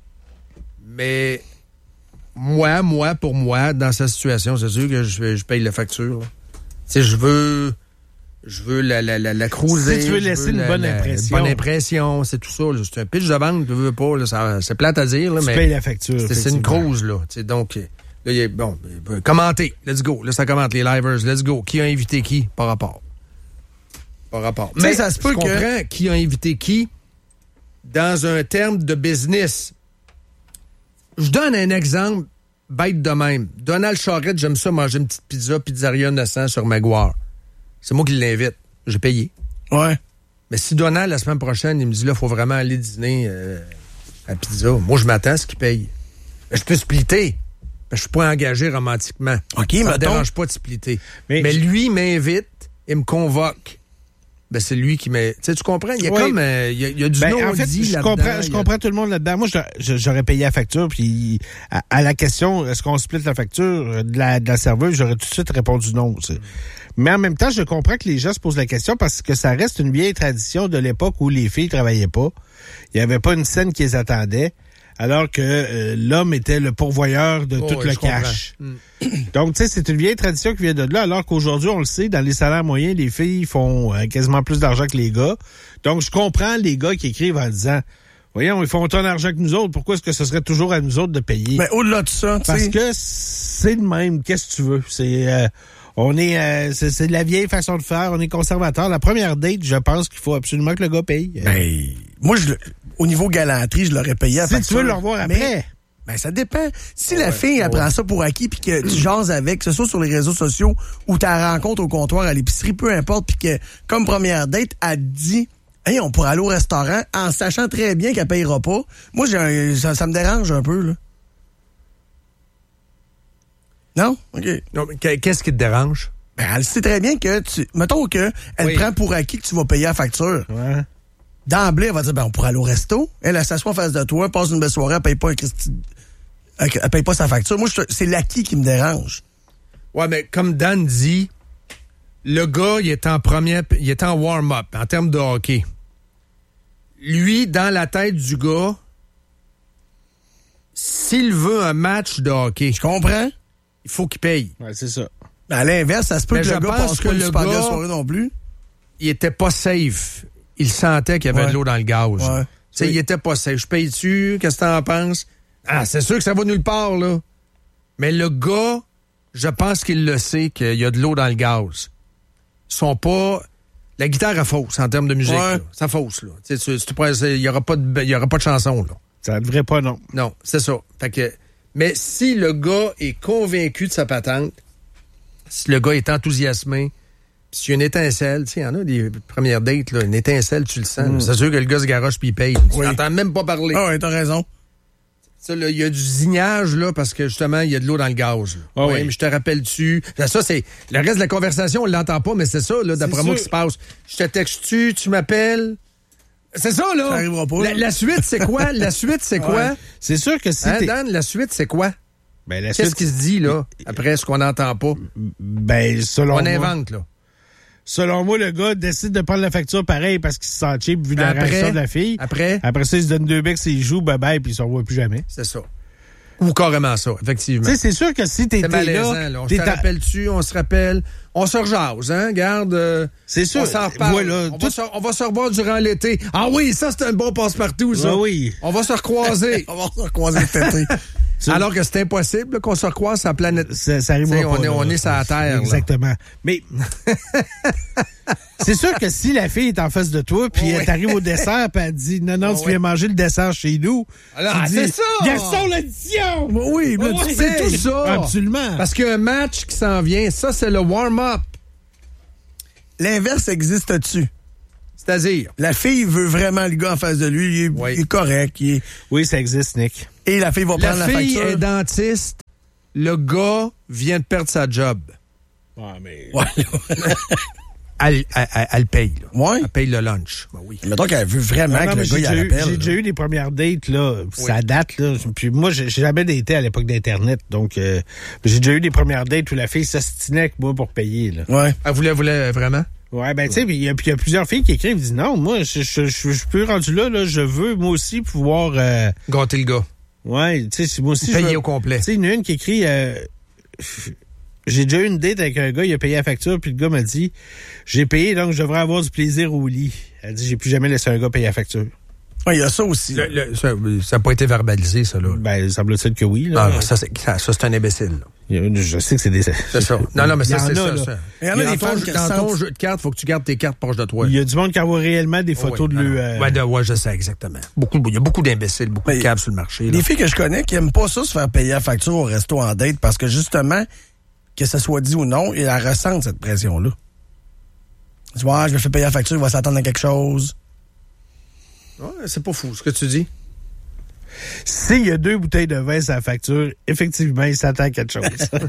Mais moi, moi, pour moi, dans cette situation, c'est sûr que je, je paye la facture. Tu sais, je veux... Je veux la, la, la, la cruiser. Si tu veux laisser veux une la, bonne la, impression. Bonne impression, c'est tout ça. Là. C'est un pitch de vente, tu veux pas. Là, ça, c'est plate à dire. Là, tu mais payes la facture. C'est, c'est une cruise, là. T'sais, donc, là, y a, bon, commentez. Let's go. Là, ça commente les livers. Let's go. Qui a invité qui? Par rapport. Par rapport. Mais Mais ça se peut je comprends que... qui a invité qui dans un terme de business. Je donne un exemple bête de même. Donald Charette, j'aime ça manger une petite pizza, pizzeria innocent sur Maguire. C'est moi qui l'invite. J'ai payé. Ouais. Mais si Donald, la semaine prochaine, il me dit là, il faut vraiment aller dîner euh, à pizza, moi, je m'attends à ce qu'il paye. Mais je peux splitter. Je suis pas engagé romantiquement. OK, ça me me dérange pas de splitter. Mais, Mais lui m'invite, il me convoque. Ben, c'est lui qui m'a... Tu sais, tu comprends? Il y a Oui. comme... Euh, il, y a, il y a du Ben, non-dit en fait, je là-dedans. comprends, je Il y a- comprends tout le monde là-dedans. Moi, je- je- j'aurais payé la facture, puis à, à la question, est-ce qu'on split la facture de la, de la serveuse, j'aurais tout de suite répondu non. tu sais. Mais en même temps, je comprends que les gens se posent la question parce que ça reste une vieille tradition de l'époque où les filles travaillaient pas. Il n'y avait pas une scène qui les attendait, alors que euh, l'homme était le pourvoyeur de Oh, tout ouais, le je comprends. cash. Mm. Donc, tu sais, c'est une vieille tradition qui vient de là, alors qu'aujourd'hui, on le sait, dans les salaires moyens, les filles font euh, quasiment plus d'argent que les gars. Donc, je comprends les gars qui écrivent en disant, voyons, ils font autant d'argent que nous autres, pourquoi est-ce que ce serait toujours à nous autres de payer? Mais au-delà de ça, tu Parce sais... que c'est le même, qu'est-ce que tu veux? C'est... Euh, on est, euh, c'est, c'est de la vieille façon de faire, on est conservateur. La première date, je pense qu'il faut absolument que le gars paye. Ben, moi, je, le- au niveau galanterie, je l'aurais payé à si facture. tu veux le revoir Mais- après. Ben, ça dépend. Si la fille, elle prend ça pour acquis, puis que tu jases avec, que ce soit sur les réseaux sociaux ou ta rencontre au comptoir à l'épicerie, peu importe, puis que, comme première date, elle te dit, hey, on pourrait aller au restaurant, en sachant très bien qu'elle payera pas. Moi, j'ai un- ça, ça me dérange un peu, là. Non? OK. Non, mais qu'est- qu'est-ce qui te dérange? Ben, elle sait très bien que tu, mettons que, elle Oui. prend pour acquis que tu vas payer la facture. Ouais. D'emblée, elle va dire, ben, on pourrait aller au resto. Elle, elle s'assoit en face de toi, passe une belle soirée, elle paye pas un Christi... Elle, elle paye pas sa facture. Moi, je- c'est l'acquis qui me dérange. Ouais, mais comme Dan dit, le gars, il est en première, il est en warm-up, en termes de hockey. Lui, dans la tête du gars, s'il veut un match de hockey, Je comprends. il faut qu'il paye. Ouais, c'est ça. Ben, à l'inverse, ça se peut Mais que je le gars pense passe que pas une le super belle gars- soirée non plus. Il était pas safe. Il sentait qu'il y avait Ouais. de l'eau dans le gaz. Ouais. Tu sais, Oui. il était pas safe. Je paye dessus, qu'est-ce que t'en penses? Ah, c'est sûr que ça va nulle part, là. Mais le gars, je pense qu'il le sait qu'il y a de l'eau dans le gaz. Ils sont pas... La guitare est fausse en termes de musique. Ouais. là. Ça fausse, là. Tu sais, tu- tu pourrais- il y aura pas de, il y aura pas de chanson, là. Ça devrait pas, non. Non, c'est ça. Fait que, mais si le gars est convaincu de sa patente, si le gars est enthousiasmé, pis s'il y a une étincelle, tu sais, il y en a des premières dates, là, une étincelle, tu le sens. Mm. C'est sûr que le gars se garoche puis il paye. Oui. Tu n'entends même pas parler. Ah ouais, t'as raison. Ça, là, il y a du zignage, là, parce que justement, il y a de l'eau dans le gaz. là. Ah oui, oui. mais je te rappelle-tu. Ça, c'est. Le reste de la conversation, on l'entend pas, mais c'est ça, là, d'après C'est moi, sûr. qui se passe. Je te texte-tu, tu m'appelles. C'est ça, là. Ça arrivera pas, La, là. la suite, c'est quoi? La suite, c'est quoi? Ouais. C'est sûr que si Hein, t'es... Dan, la suite, c'est quoi? Ben, la Qu'est-ce suite, qui se dit, là, après ce qu'on n'entend pas? ben, selon On moi, invente, là. selon moi, le gars décide de prendre la facture pareil parce qu'il se sent cheap vu la Après- réaction de la fille. Après, Après ça, il se donne deux becs, il joue, bye-bye, puis il se revoit plus jamais. c'est ça. Ou carrément ça, effectivement. Tu sais, c'est sûr que si t'es C'est t'es malaisant, là, là. On t'es se à- rappelle-tu, on se rappelle. On se rejase, hein? Garde. euh, C'est sûr. On s'en reparle. Voilà, on, tout- va se, on va se revoir durant l'été. Ah oui, ça, c'est un bon passe-partout, ça. Ah oui. On va se recroiser. On va se recroiser cet été. Alors que c'est impossible là, qu'on se recroise sur la planète. Ça, ça arrivera T'sais, pas. on est- là. on est sur la Terre, là. Exactement. Mais c'est sûr que si la fille est en face de toi, puis Oui. elle t'arrive au dessert, puis elle dit non, non, Oui. tu viens manger le dessert chez nous. Alors, tu ah, dis, c'est ça! Gaston l'addition! Oui, mais Oui, tu C'est sais tout ça. Absolument. Parce qu'un match qui s'en vient, ça, c'est le warm-up. l'inverse existe-tu? C'est-à-dire? La fille veut vraiment le gars en face de lui, il est, Oui. il est correct. Il est... Oui, ça existe, Nick. Et la fille va La prendre la fille facture. est dentiste, le gars vient de perdre sa job. Ouais, mais... Ouais. Elle, elle, elle, elle paye, là. Ouais. Elle paye le lunch. Ben oui. Mettons qu'elle veut vraiment Non, non, que mais le gars, j'ai il déjà, eu, rappelle. j'ai déjà eu des premières dates, là. Ça date, là. Puis moi, j'ai j'ai jamais daté à l'époque d'Internet. Donc, euh, j'ai déjà eu des premières dates où la fille s'ostinait avec moi pour payer, là. Ouais. Elle voulait, voulait vraiment? Ouais, ben, tu sais, il y, a- puis il y a plusieurs filles qui écrivent, disent non, moi, je je- je- je suis plus rendu là, là. Je veux, moi aussi, pouvoir. Euh, Gâter le gars. ouais, tu sais, moi aussi. je Payer veux- au complet. Tu sais, il y en a une qui écrit. Euh, j'ai déjà eu une date avec un gars, il a payé la facture, puis le gars m'a dit j'ai payé, donc je devrais avoir du plaisir au lit. Elle dit j'ai plus jamais laissé un gars payer la facture. Ouais, il y a ça aussi. Le- le- ça n'a pas été verbalisé, ça, là. Ben, semble-t-il que oui. Là. Ah, non, ça, c'est, ça, ça, c'est un imbécile, là. Je sais que c'est des. C'est ça. Non, non, mais Il y ça, en c'est a, ça. là. ça. Il y en a Dans des ton femmes jeu- qui Dans ton ressentent- jeu de cartes, il faut que tu gardes tes cartes proches de toi. Il y a du monde qui envoie réellement des Oh, photos oui, de non, lui. non. euh, Ouais, de- ouais, je sais, exactement. Beaucoup, il y a beaucoup d'imbéciles, beaucoup Mais de câbles sur le marché. Là. Des filles que je connais qui aiment pas ça se faire payer la facture au resto en date parce que justement, que ça soit dit ou non, ils la ressentent cette pression-là. Tu vois, je me fais payer la facture, il va s'attendre à quelque chose. Ouais, c'est pas fou, ce que tu dis. S'il y a deux bouteilles de vin sur la facture, effectivement, il s'attend à quelque chose.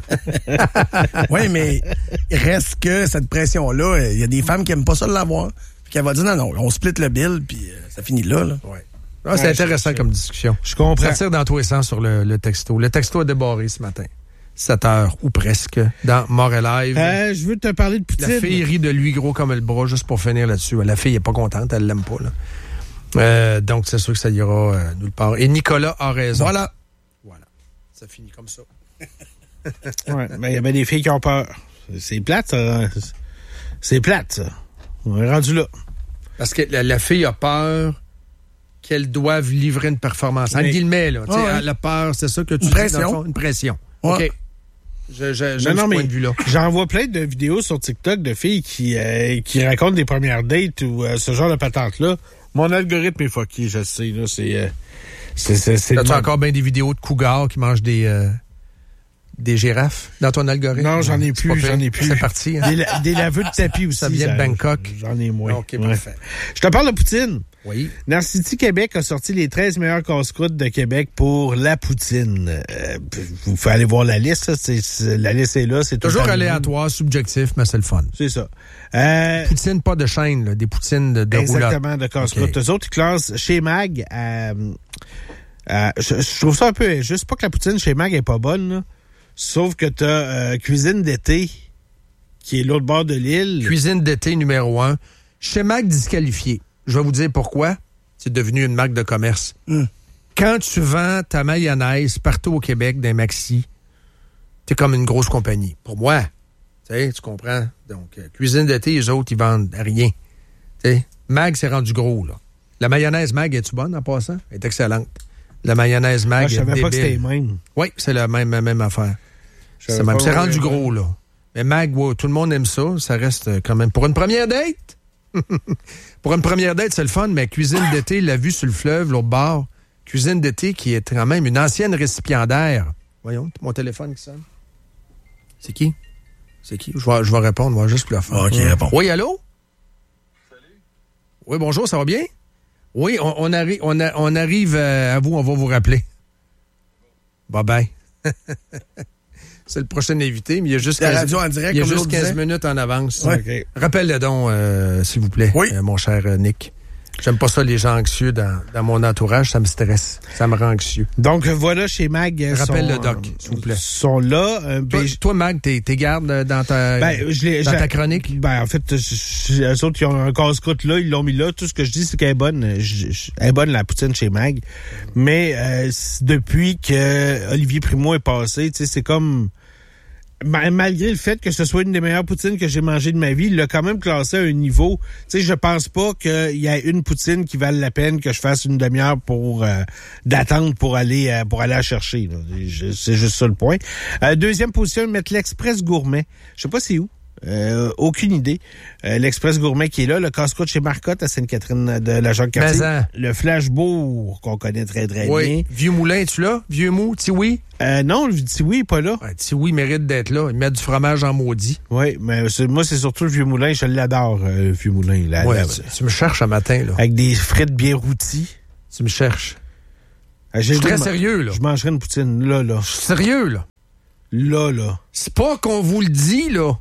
Oui, mais il reste que cette pression-là, il y a des femmes qui aiment pas ça de l'avoir. Puis qu'elle va dire non, non, on split le bill, puis euh, ça finit là. là. Ouais. Ah, c'est Ouais, intéressant je- comme discussion. Je comprends. Ça tire dans tous les sens sur le, le texto. Le texto a débarré ce matin. sept heures ou presque dans More Live. Euh, je veux te parler de La Poutine. fille rit de lui gros comme le bras, juste pour finir là-dessus. La fille est pas contente, elle l'aime pas. Là. Euh, donc, c'est sûr que ça ira euh, nulle part. Et Nicolas a raison. Voilà. Voilà. Ça finit comme ça. Ouais, ben, il y avait des filles qui ont peur. C'est plate, ça. C'est plate, ça. On est rendu là. Parce que la, la fille a peur qu'elle doive livrer une performance. En Oui. guillemets, là. Tu sais, Ah ouais. Elle a peur, c'est ça que tu Une dis, pression. dans le fond, une pression. Ouais. OK. Je, je, Non, j'aime non, ce mais point de vue-là. j'en vois plein de vidéos sur TikTok de filles qui, euh, qui racontent des premières dates ou euh, ce genre de patente-là. Mon algorithme est fucké, je sais. Là, c'est, euh, c'est, c'est, c'est As-tu le- encore bien des vidéos de cougars qui mangent des, euh, des girafes dans ton algorithme? Non, j'en ai C'est plus, pas pire. j'en ai plus. C'est parti. Hein? Des, la- des laveux de tapis aussi. Ça vient de Bangkok. J'en ai moins. OK, Ouais. parfait. Je te parle de Poutine. Oui. Narcity Québec a sorti les treize meilleurs casse-croûtes de Québec pour la poutine. Euh, vous pouvez aller voir la liste. Ça, c'est, c'est- la liste est là. C'est tout Toujours le temps aléatoire, subjectif, mais c'est le fun. C'est ça. Euh, Poutine, pas de chaîne, là, des poutines de, de roulotte. exactement, de casse-croûte. OK. Eux autres, ils classent chez Mag. à- à- je, je trouve ça un peu injuste. Pas que la poutine chez Mag est pas bonne, là. Sauf que t'as euh, Cuisine d'été, qui est l'autre bord de l'île. Cuisine d'été numéro un. Chez Mac disqualifié. Je vais vous dire pourquoi. C'est devenu une marque de commerce. Mm. Quand tu vends ta mayonnaise partout au Québec d'un maxi, t'es comme une grosse compagnie. Pour moi. Tu sais, tu comprends? Donc, euh, Cuisine d'été, les autres, ils vendent rien. Tu sais, Mag, c'est rendu gros, là. La mayonnaise Mag, es-tu bonne en passant? Elle est excellente. La mayonnaise Mag Ah, je est savais pas que c'était les débile. mêmes. Oui, c'est la même, même affaire. Je C'est, savais même, pas, c'est ouais, rendu ouais. gros, là. Mais Mag, wow, tout le monde aime ça. Ça reste euh, quand même... Pour une première date? Pour une première date, c'est le fun, mais cuisine d'été, la vue sur le fleuve, l'autre bord. Cuisine d'été qui est quand même une ancienne récipiendaire. Voyons, mon téléphone qui sonne. C'est qui? C'est qui? Je vais, je vais répondre, moi, juste pour la fin. OK, réponds. Oui, allô? Salut. Oui, bonjour, ça va bien? Oui, on, on, arri- on, a- on arrive euh, à vous, on va vous rappeler. Bye bye. C'est le prochain invité, mais il y a juste La quinze, radio en direct, il y a comme juste l'autre quinze disait. minutes en avance. Ouais. Rappelle-le donc, euh, s'il vous plaît, Oui. euh, mon cher euh, Nick. J'aime pas ça, les gens anxieux dans, dans mon entourage. Ça me stresse. Ça me rend anxieux. Donc, voilà, chez Mag. euh, Rappelle sont, le doc, euh, s'il vous plaît. sont là. euh, Toi, ben, je- toi, Mag, t'es, t'es garde euh, dans ta, ben, je l'ai- dans j'ai- ta chronique? Ben, en fait, je- je- eux autres, ils ont un casse-croûte là, ils l'ont mis là. Tout ce que je dis, c'est qu'elle est bonne. Je- je- Elle est bonne, la poutine chez Mag. Mais euh, c'est- depuis que Olivier Primo est passé, tu sais, c'est comme... ma- Malgré le fait que ce soit une des meilleures poutines que j'ai mangées de ma vie, il l'a quand même classé à un niveau. Tu sais, je pense pas qu'il y a une poutine qui vale la peine que je fasse une demi-heure pour euh, d'attente pour aller euh, pour aller la chercher. Là. Je- C'est juste ça le point. Euh, deuxième position, ils mettent l'Express Gourmet. Je sais pas c'est où. Euh, aucune idée. Euh, L'Express Gourmet qui est là, le casse-croûte chez Marcotte à Sainte-Catherine de la Jacques-Cartier. Mais, le Flashbourg qu'on connaît très très oui. bien. Vieux Moulin, tu là? Vieux Mou, Tiwi? Euh, non, le Tiwi n'est pas là. Ouais, Tiwi mérite d'être là. Il met du fromage en maudit. Oui, mais c'est, moi, c'est surtout le Vieux Moulin. Je l'adore, euh, le Vieux Moulin. Là, ouais, là, tu, tu me cherches un matin, là. Avec des frites bien rôties. Tu me cherches. Euh, je suis très sérieux, là. Je mangerai une poutine, là, là. Je suis sérieux, là. Là, là. C'est pas qu'on vous le dit, là.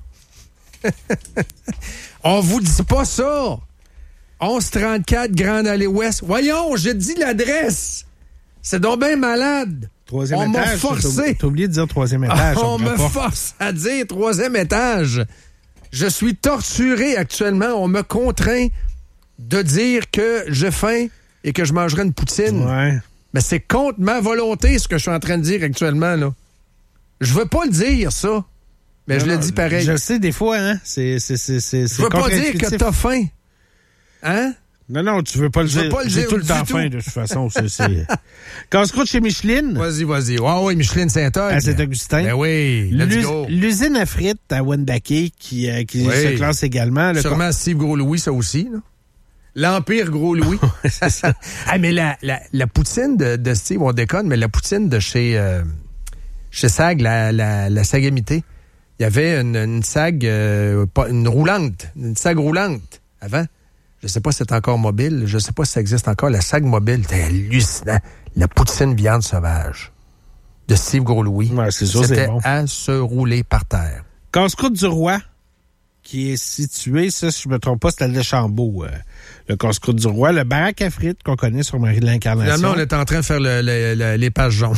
On vous dit pas ça. onze trente-quatre Grande Allée Ouest. Voyons, j'ai dit l'adresse. C'est donc bien malade. Troisième on étage. m'a forcé. T'as oublié de dire troisième étage. On me pas. force à dire troisième étage. Je suis torturé actuellement. On me contraint de dire que j'ai faim et que je mangerai une poutine. Ouais. Mais c'est contre ma volonté ce que je suis en train de dire actuellement, là. Je veux pas le dire, ça. Mais non, je le dis pareil. Je sais, des fois, hein. C'est, c'est, c'est, c'est, je veux pas dire que t'as faim. Hein? Non, non, tu veux pas le je dire. Veux pas le J'ai dire tout le temps faim, de toute façon. C'est, c'est... Casse-croûte chez Micheline. Vas-y, vas-y. Ah oui, Micheline Saint-Eustache. À Saint-Augustin. Ben oui, let's L'us- go. L'usine à frites à Wendake qui, euh, qui oui. se classe également. Le Sûrement con... Steve Gros-Louis, ça aussi, là. L'Empire Gros-Louis. C'est ça. Ah, mais la, la, la poutine de, de Steve, on déconne, mais la poutine de chez, euh, chez Sag, la, la, la Sagamité, il y avait une, une Sag, euh, pas, une roulante, une Sag roulante avant. Je sais pas si c'est encore mobile, je sais pas si ça existe encore. La Sag mobile, c'était hallucinant. La poutine viande sauvage de Steve Gros-Louis. Ouais, c'est sûr, c'était c'est bon. à se rouler par terre. Casse-croûte du Roi, qui est situé, ça, si je me trompe pas, c'est à Deschambault, euh, le casse-croûte du Roi, le baraque à frites qu'on connaît sur Marie de l'Incarnation. Finalement, on est en train de faire le, le, le, les pages jaunes.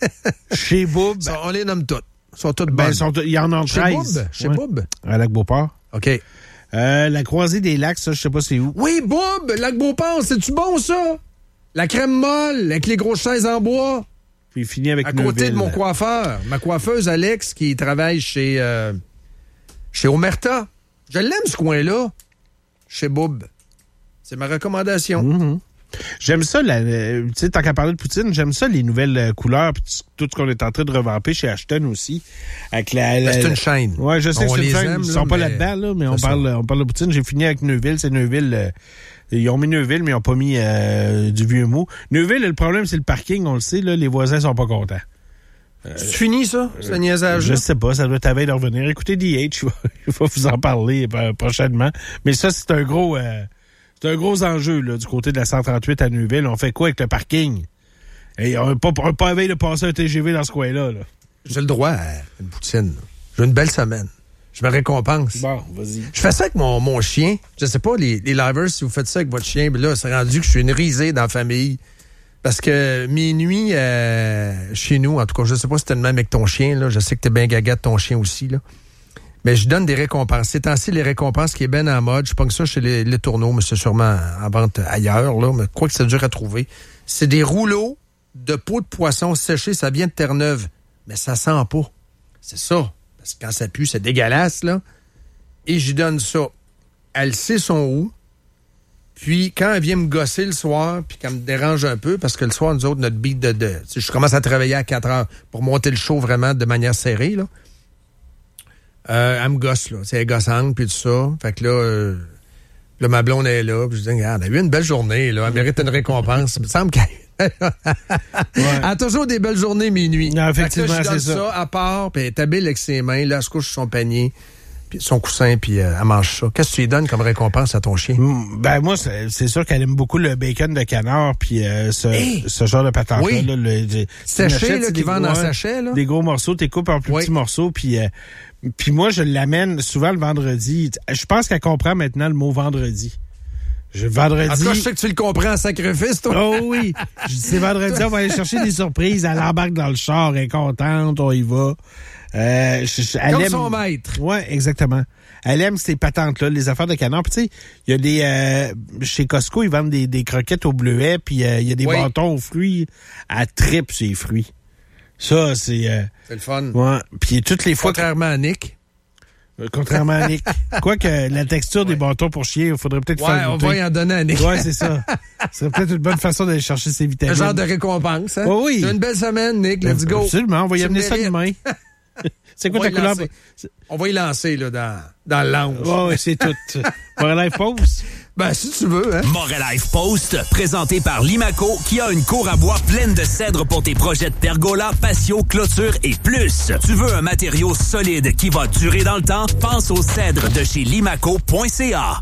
Chez Boub. Ça, on les nomme toutes. Ils sont toutes ben, bonnes. Sont, il y en a Chez treize. Boub. Chez ouais. Boub. À Lac-Beauport. OK. Euh, la Croisée des Lacs, ça, je sais pas c'est où. Oui, Boub, Lac-Beauport, c'est-tu bon, ça? La crème molle, avec les grosses chaises en bois. Puis fini avec à Neuville. côté de mon coiffeur. Ma coiffeuse, Alex, qui travaille chez, euh, chez Omerta. Je l'aime, ce coin-là. Chez Boub. C'est ma recommandation. Mm-hmm. J'aime ça, la, tu sais, tant qu'à parler de poutine, j'aime ça, les nouvelles euh, couleurs, puis tout ce qu'on est en train de revamper chez Ashton aussi. Avec la, la, ben, c'est une chaîne. Ouais, je sais on que c'est une chaîne. Aime, ils sont là, pas mais... là-dedans, là, mais on parle, on parle de poutine. J'ai fini avec Neuville. C'est Neuville. Euh, ils ont mis Neuville, mais ils ont pas mis euh, du vieux mot. Neuville, le problème, c'est le parking, on le sait, là, les voisins sont pas contents. Euh, c'est fini, ça, ce euh, niaisage? Je sais pas, ça doit être à veille de revenir. Écoutez, D H, il va vous en parler euh, prochainement. Mais ça, c'est un gros... Euh, C'est un gros enjeu, là, du côté de la cent trente-huit à Neuville. On fait quoi avec le parking? Et on n'a pas, pas à veille de passer un T G V dans ce coin-là, là. J'ai le droit à une poutine. J'ai une belle semaine. Je me récompense. Bon, vas-y. Je fais ça avec mon, mon chien. Je sais pas, les, les livers, si vous faites ça avec votre chien, mais là, c'est rendu que je suis une risée dans la famille. Parce que mes nuits euh, chez nous, en tout cas, je sais pas si t'es le même avec ton chien, là. Je sais que t'es bien gaga de ton chien aussi, là. Mais je donne des récompenses. Ces temps-ci, les récompenses qui est bien en mode, je pense que ça chez les, les tourneaux, mais c'est sûrement en vente ailleurs, là, mais je crois que c'est dur à trouver. C'est des rouleaux de peau de poisson séchée, ça vient de Terre-Neuve, mais ça sent pas. C'est ça. Parce que quand ça pue, c'est dégueulasse, là. Et j'y donne ça. Elle sait son où. Puis, quand elle vient me gosser le soir, puis qu'elle me dérange un peu, parce que le soir, nous autres, notre beat de... de je commence à travailler à quatre heures pour monter le show vraiment de manière serrée, là. Euh, elle me gosse, là. C'est gossante, puis tout ça. Fait que là, euh, là, ma blonde est là. Puis je dis, regarde, elle a eu une belle journée, là. Elle mérite une récompense. Il me semble qu'elle ouais. Elle a toujours des belles journées, minuit. Non, effectivement, fait que là, je c'est donne ça. ça à part, puis elle est habile avec ses mains. Là, elle se couche sur son panier, puis son coussin, puis euh, elle mange ça. Qu'est-ce que tu lui donnes comme récompense à ton chien? Mm, ben, moi, c'est, c'est sûr qu'elle aime beaucoup le bacon de canard, puis euh, ce, hey! ce genre de patente-là. Oui. Là, le, le, sachet, là, qui vendent en sachet, là. Des gros morceaux, t'es coupes en plus oui. petits morceaux, puis... Euh, Puis moi, je l'amène souvent le vendredi. Je pense qu'elle comprend maintenant le mot vendredi. Je, vendredi... En tout cas, je sais que tu le comprends en sacrifice, toi. Oh oui! Je dis, c'est vendredi, on va aller chercher des surprises. Elle embarque dans le char, elle est contente, on y va. Euh, je, je, elle Comme aime... son maître. Ouais, exactement. Elle aime ces patentes-là, les affaires de canard. Puis tu sais, il y a des... Euh, chez Costco, ils vendent des, des croquettes au bleuet, puis euh, il y a des oui. bâtons aux fruits. Elle tripe ces fruits. Ça, c'est... Euh, c'est le fun. Ouais. Puis toutes les fois... Contrairement à Nick. Euh, contrairement à Nick. Quoique la texture ouais. des bâtons pour chier, il faudrait peut-être ouais, faire goûter. On va y en donner à Nick. Ouais, c'est ça. Ce serait peut-être une bonne façon d'aller chercher ses vitamines. Un genre de récompense, hein? Oh, oui. C'est une belle semaine, Nick. Let's go. Absolument. On va y tu amener ça demain. C'est quoi On ta va y couleur? lancer. On va y lancer là, dans, dans le lounge. Ouais, ouais, c'est tout. Montréal Post? Ben, si tu veux, hein. Montréal Post, présenté par Limaco, qui a une cour à bois pleine de cèdre pour tes projets de pergola, patio, clôture et plus. Tu veux un matériau solide qui va durer dans le temps? Pense au cèdre de chez limaco point c a.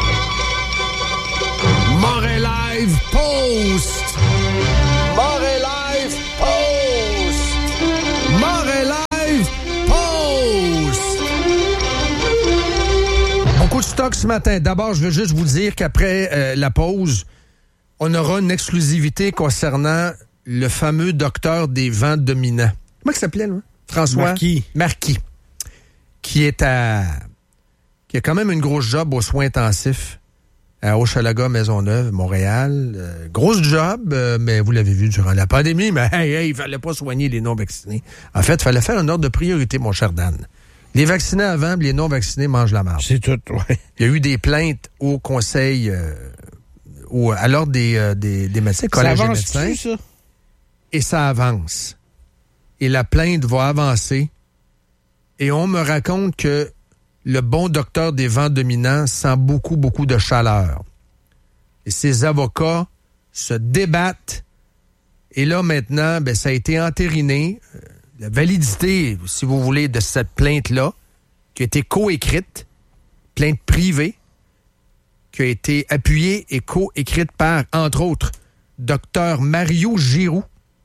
Montréal Post! Montréal Post! Montréal Post! Beaucoup de stock ce matin. D'abord, je veux juste vous dire qu'après euh, la pause, on aura une exclusivité concernant le fameux docteur des vents dominants. Comment il s'appelait, là? François Marquis. Marquis. Qui est à... qui a quand même une grosse job aux soins intensifs à Hochelaga, Maisonneuve, Montréal. Euh, grosse job, euh, mais vous l'avez vu durant la pandémie, mais hey, hey, il fallait pas soigner les non-vaccinés. En fait, il fallait faire un ordre de priorité, mon cher Dan. Les vaccinés avant, les non-vaccinés mangent la marde. C'est tout, ouais. Il y a eu des plaintes au conseil, euh, au, à l'ordre des, euh, des, des médecins, collège des médecins. Ça? Et ça avance. Et la plainte va avancer. Et on me raconte que le bon docteur des vents dominants sent beaucoup, beaucoup de chaleur. Et ses avocats se débattent. Et là, maintenant, ben, ça a été entériné. La validité, si vous voulez, de cette plainte-là, qui a été coécrite, plainte privée, qui a été appuyée et coécrite par, entre autres, docteur Mario Giroux,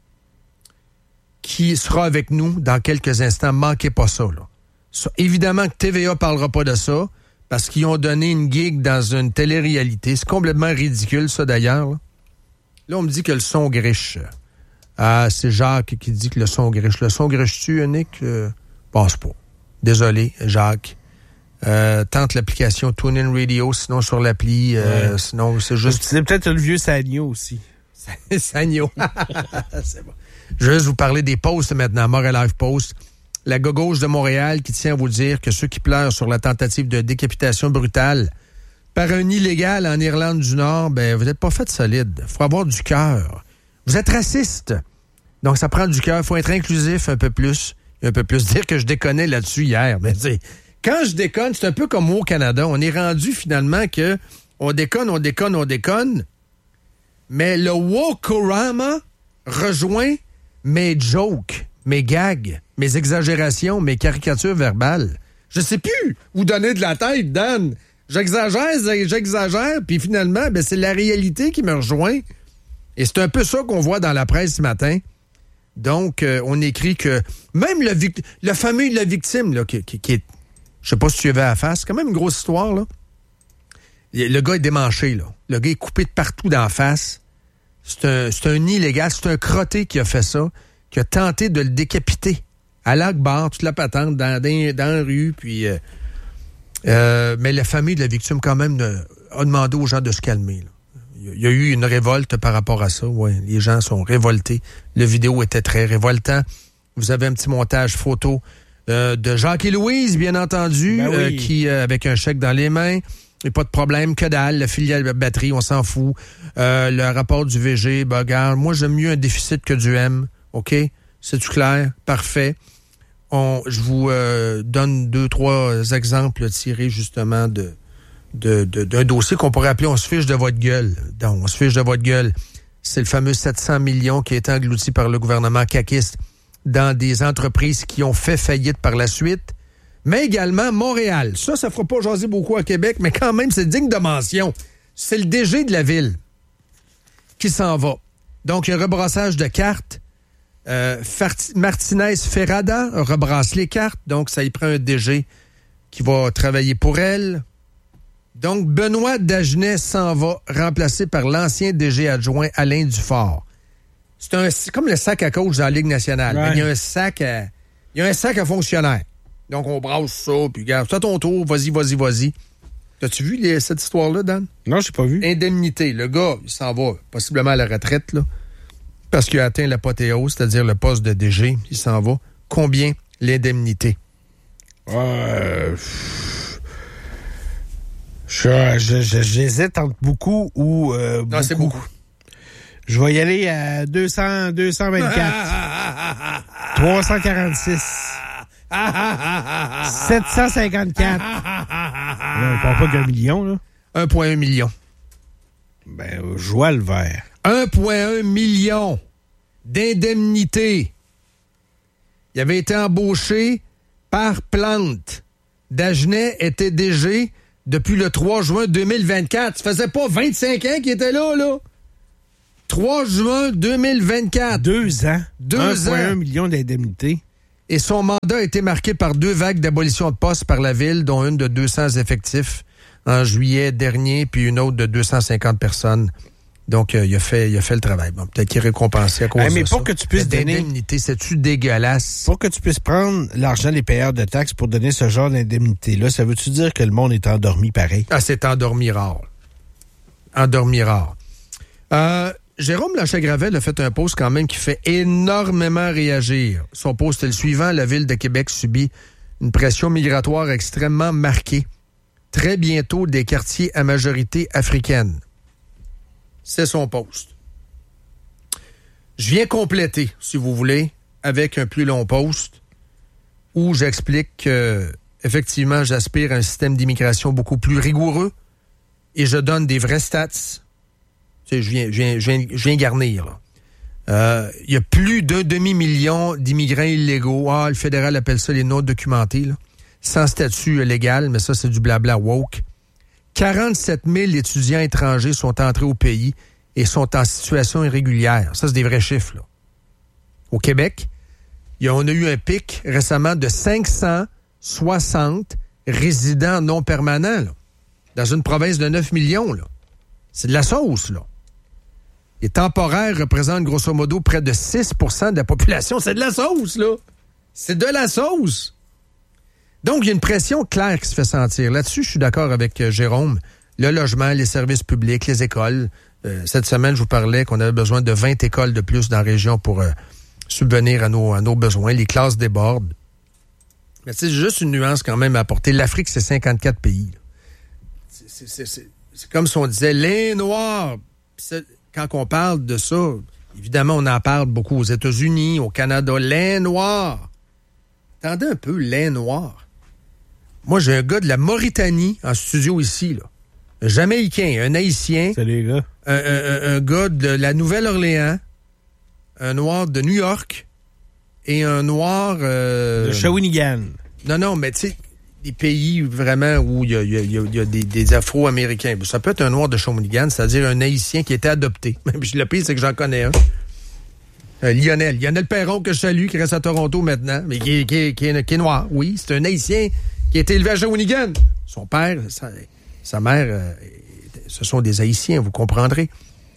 qui sera avec nous dans quelques instants. Manquez pas ça, là. Ça, évidemment que T V A parlera pas de ça, parce qu'ils ont donné une gig dans une télé-réalité. C'est complètement ridicule, ça, d'ailleurs. Là, là on me dit que le son griche. Ah, c'est Jacques qui dit que le son griche. Le son griche-tu, Nick? Euh, pense pas. Désolé, Jacques. Euh, tente l'application TuneIn Radio, sinon sur l'appli. Euh, ouais. Sinon, c'est juste... C'est peut-être le vieux Sagno aussi. Sagno. C'est bon. Je vais juste vous parler des posts maintenant. Montréal Live Post. La gauche de Montréal qui tient à vous dire que ceux qui pleurent sur la tentative de décapitation brutale par un illégal en Irlande du Nord, ben vous n'êtes pas fait solide. Il faut avoir du cœur. Vous êtes raciste. Donc, ça prend du cœur. Il faut être inclusif un peu plus. Un peu plus. Dire que je déconnais là-dessus hier. Mais tu sais, quand je déconne, c'est un peu comme au Canada. On est rendu finalement que on déconne, on déconne, on déconne. Mais le wokorama rejoint mes jokes, mes gags, mes exagérations, mes caricatures verbales. Je sais plus où donner de la tête, Dan. J'exagère, j'exagère, puis finalement, ben, c'est la réalité qui me rejoint. Et c'est un peu ça qu'on voit dans la presse ce matin. Donc, euh, on écrit que même le, vict- le fameux la victime, là, qui, qui, qui est, je sais pas si tu avais à la face, c'est quand même une grosse histoire, là. Le gars est démanché, là. Le gars est coupé de partout dans la face. C'est un, c'est un illégal, c'est un crotté qui a fait ça, qui a tenté de le décapiter à l'Akbar, toute la patente, dans, dans, dans la rue, puis... Euh, euh, mais la famille de la victime, quand même, de, a demandé aux gens de se calmer, là. Il y a eu une révolte par rapport à ça. Ouais, les gens sont révoltés. Le vidéo était très révoltant. Vous avez un petit montage photo euh, de Jacques et Louise, bien entendu, ben oui. euh, qui, euh, avec un chèque dans les mains, et pas de problème, que dalle. La filiale batterie, on s'en fout. Euh, le rapport du V G, ben, regarde, moi, j'aime mieux un déficit que du M. OK? C'est-tu clair? Parfait. On, je vous euh, donne deux, trois exemples tirés, justement, de... De, de, d'un dossier qu'on pourrait appeler « On se fiche de votre gueule ». Donc, on se fiche de votre gueule. C'est le fameux sept cents millions qui a été englouti par le gouvernement caquiste dans des entreprises qui ont fait faillite par la suite. Mais également Montréal. Ça, ça fera pas jaser beaucoup à Québec, mais quand même, c'est digne de mention. C'est le D G de la ville qui s'en va. Donc, il y a un rebrassage de cartes. Euh, Fart- Martinez Ferrada rebrasse les cartes. Donc, ça y prend un D G qui va travailler pour elle. Donc, Benoît Dagenet s'en va, remplacé par l'ancien D G adjoint Alain Dufort. C'est, un, c'est comme le sac à coach dans la Ligue nationale. Ouais. Il y a un sac à, il y a un sac à fonctionnaire. Donc, on brasse ça, puis regarde, c'est à ton tour, vas-y, vas-y, vas-y. T'as-tu vu les, cette histoire-là, Dan? Non, j'ai pas vu. Indemnité. Le gars, il s'en va possiblement à la retraite, là, parce qu'il a atteint l'apothéose, c'est-à-dire le poste de D G. Il s'en va. Combien l'indemnité? Euh... Je, je, je, j'hésite entre beaucoup ou euh, non, beaucoup. C'est beaucoup. Je vais y aller à deux cents, deux cent vingt-quatre. trois cent quarante-six. sept cent cinquante-quatre. On ne parle pas qu'un million, là. un virgule un million. Ben, je vois le vert. un virgule un million d'indemnités. Il avait été embauché par Plante. Dagenet était D G depuis le trois juin deux mille vingt-quatre. Ça faisait pas vingt-cinq ans qu'il était là, là. trois juin deux mille vingt-quatre. Deux ans. Deux un ans. un virgule un million d'indemnités. Et son mandat a été marqué par deux vagues d'abolition de postes par la ville, dont une de deux cents effectifs en juillet dernier, puis une autre de deux cent cinquante personnes. Donc, euh, il, a fait, il a fait le travail. Bon, peut-être qu'il est récompensé à cause hey, mais de pour ça. que tu puisses donner... L'indemnité, c'est-tu dégueulasse? Pour que tu puisses prendre l'argent des payeurs de taxes pour donner ce genre d'indemnité-là, ça veut-tu dire que le monde est endormi pareil? Ah, c'est endormi rare. Endormi rare. Euh, Jérôme Blanchet-Gravel a fait un post quand même qui fait énormément réagir. Son post est le suivant. La Ville de Québec subit une pression migratoire extrêmement marquée. Très bientôt, des quartiers à majorité africaine. C'est son post. Je viens compléter, si vous voulez, avec un plus long post où j'explique que, effectivement, j'aspire à un système d'immigration beaucoup plus rigoureux et je donne des vrais stats. Tu sais, je viens, je viens, je viens, je viens garnir, là. Euh, il y a plus d'un demi-million d'immigrants illégaux. Ah, le fédéral appelle ça les non-documentés, là. Sans statut légal, mais ça, c'est du blabla woke. quarante-sept mille étudiants étrangers sont entrés au pays et sont en situation irrégulière. Ça, c'est des vrais chiffres, là. Au Québec, il y a, on a eu un pic récemment de cinq cent soixante résidents non permanents, là, dans une province de neuf millions. Là. C'est de la sauce, là. Les temporaires représentent grosso modo près de six pour cent de la population. C'est de la sauce, là. C'est de la sauce. Donc, il y a une pression claire qui se fait sentir. Là-dessus, je suis d'accord avec euh, Jérôme. Le logement, les services publics, les écoles. Euh, cette semaine, je vous parlais qu'on avait besoin de vingt écoles de plus dans la région pour euh, subvenir à nos, à nos besoins. Les classes débordent. Mais c'est juste une nuance quand même à apporter. L'Afrique, c'est cinquante-quatre pays. C'est, c'est, c'est, c'est, c'est comme si on disait les Noirs. C'est, quand on parle de ça, évidemment, on en parle beaucoup aux États-Unis, au Canada. Les Noirs. Attendez un peu, les Noirs. Moi, j'ai un gars de la Mauritanie en studio ici, là. Un Jamaïcain, un Haïtien. Salut, les gars. Un, un, un gars de la Nouvelle-Orléans. Un Noir de New York. Et un Noir... Euh... de Shawinigan. Non, non, mais tu sais, des pays vraiment où il y a, y a, y a, y a des, des Afro-Américains. Ça peut être un Noir de Shawinigan, c'est-à-dire un Haïtien qui était adopté. Puis le pire, c'est que j'en connais un. Euh, Lionel. Lionel Perron, que je salue, qui reste à Toronto maintenant, mais qui, qui, qui, est, qui est noir. Oui, c'est un Haïtien qui a été élevé à Shawinigan. Son père, sa, sa mère, euh, ce sont des Haïtiens, vous comprendrez.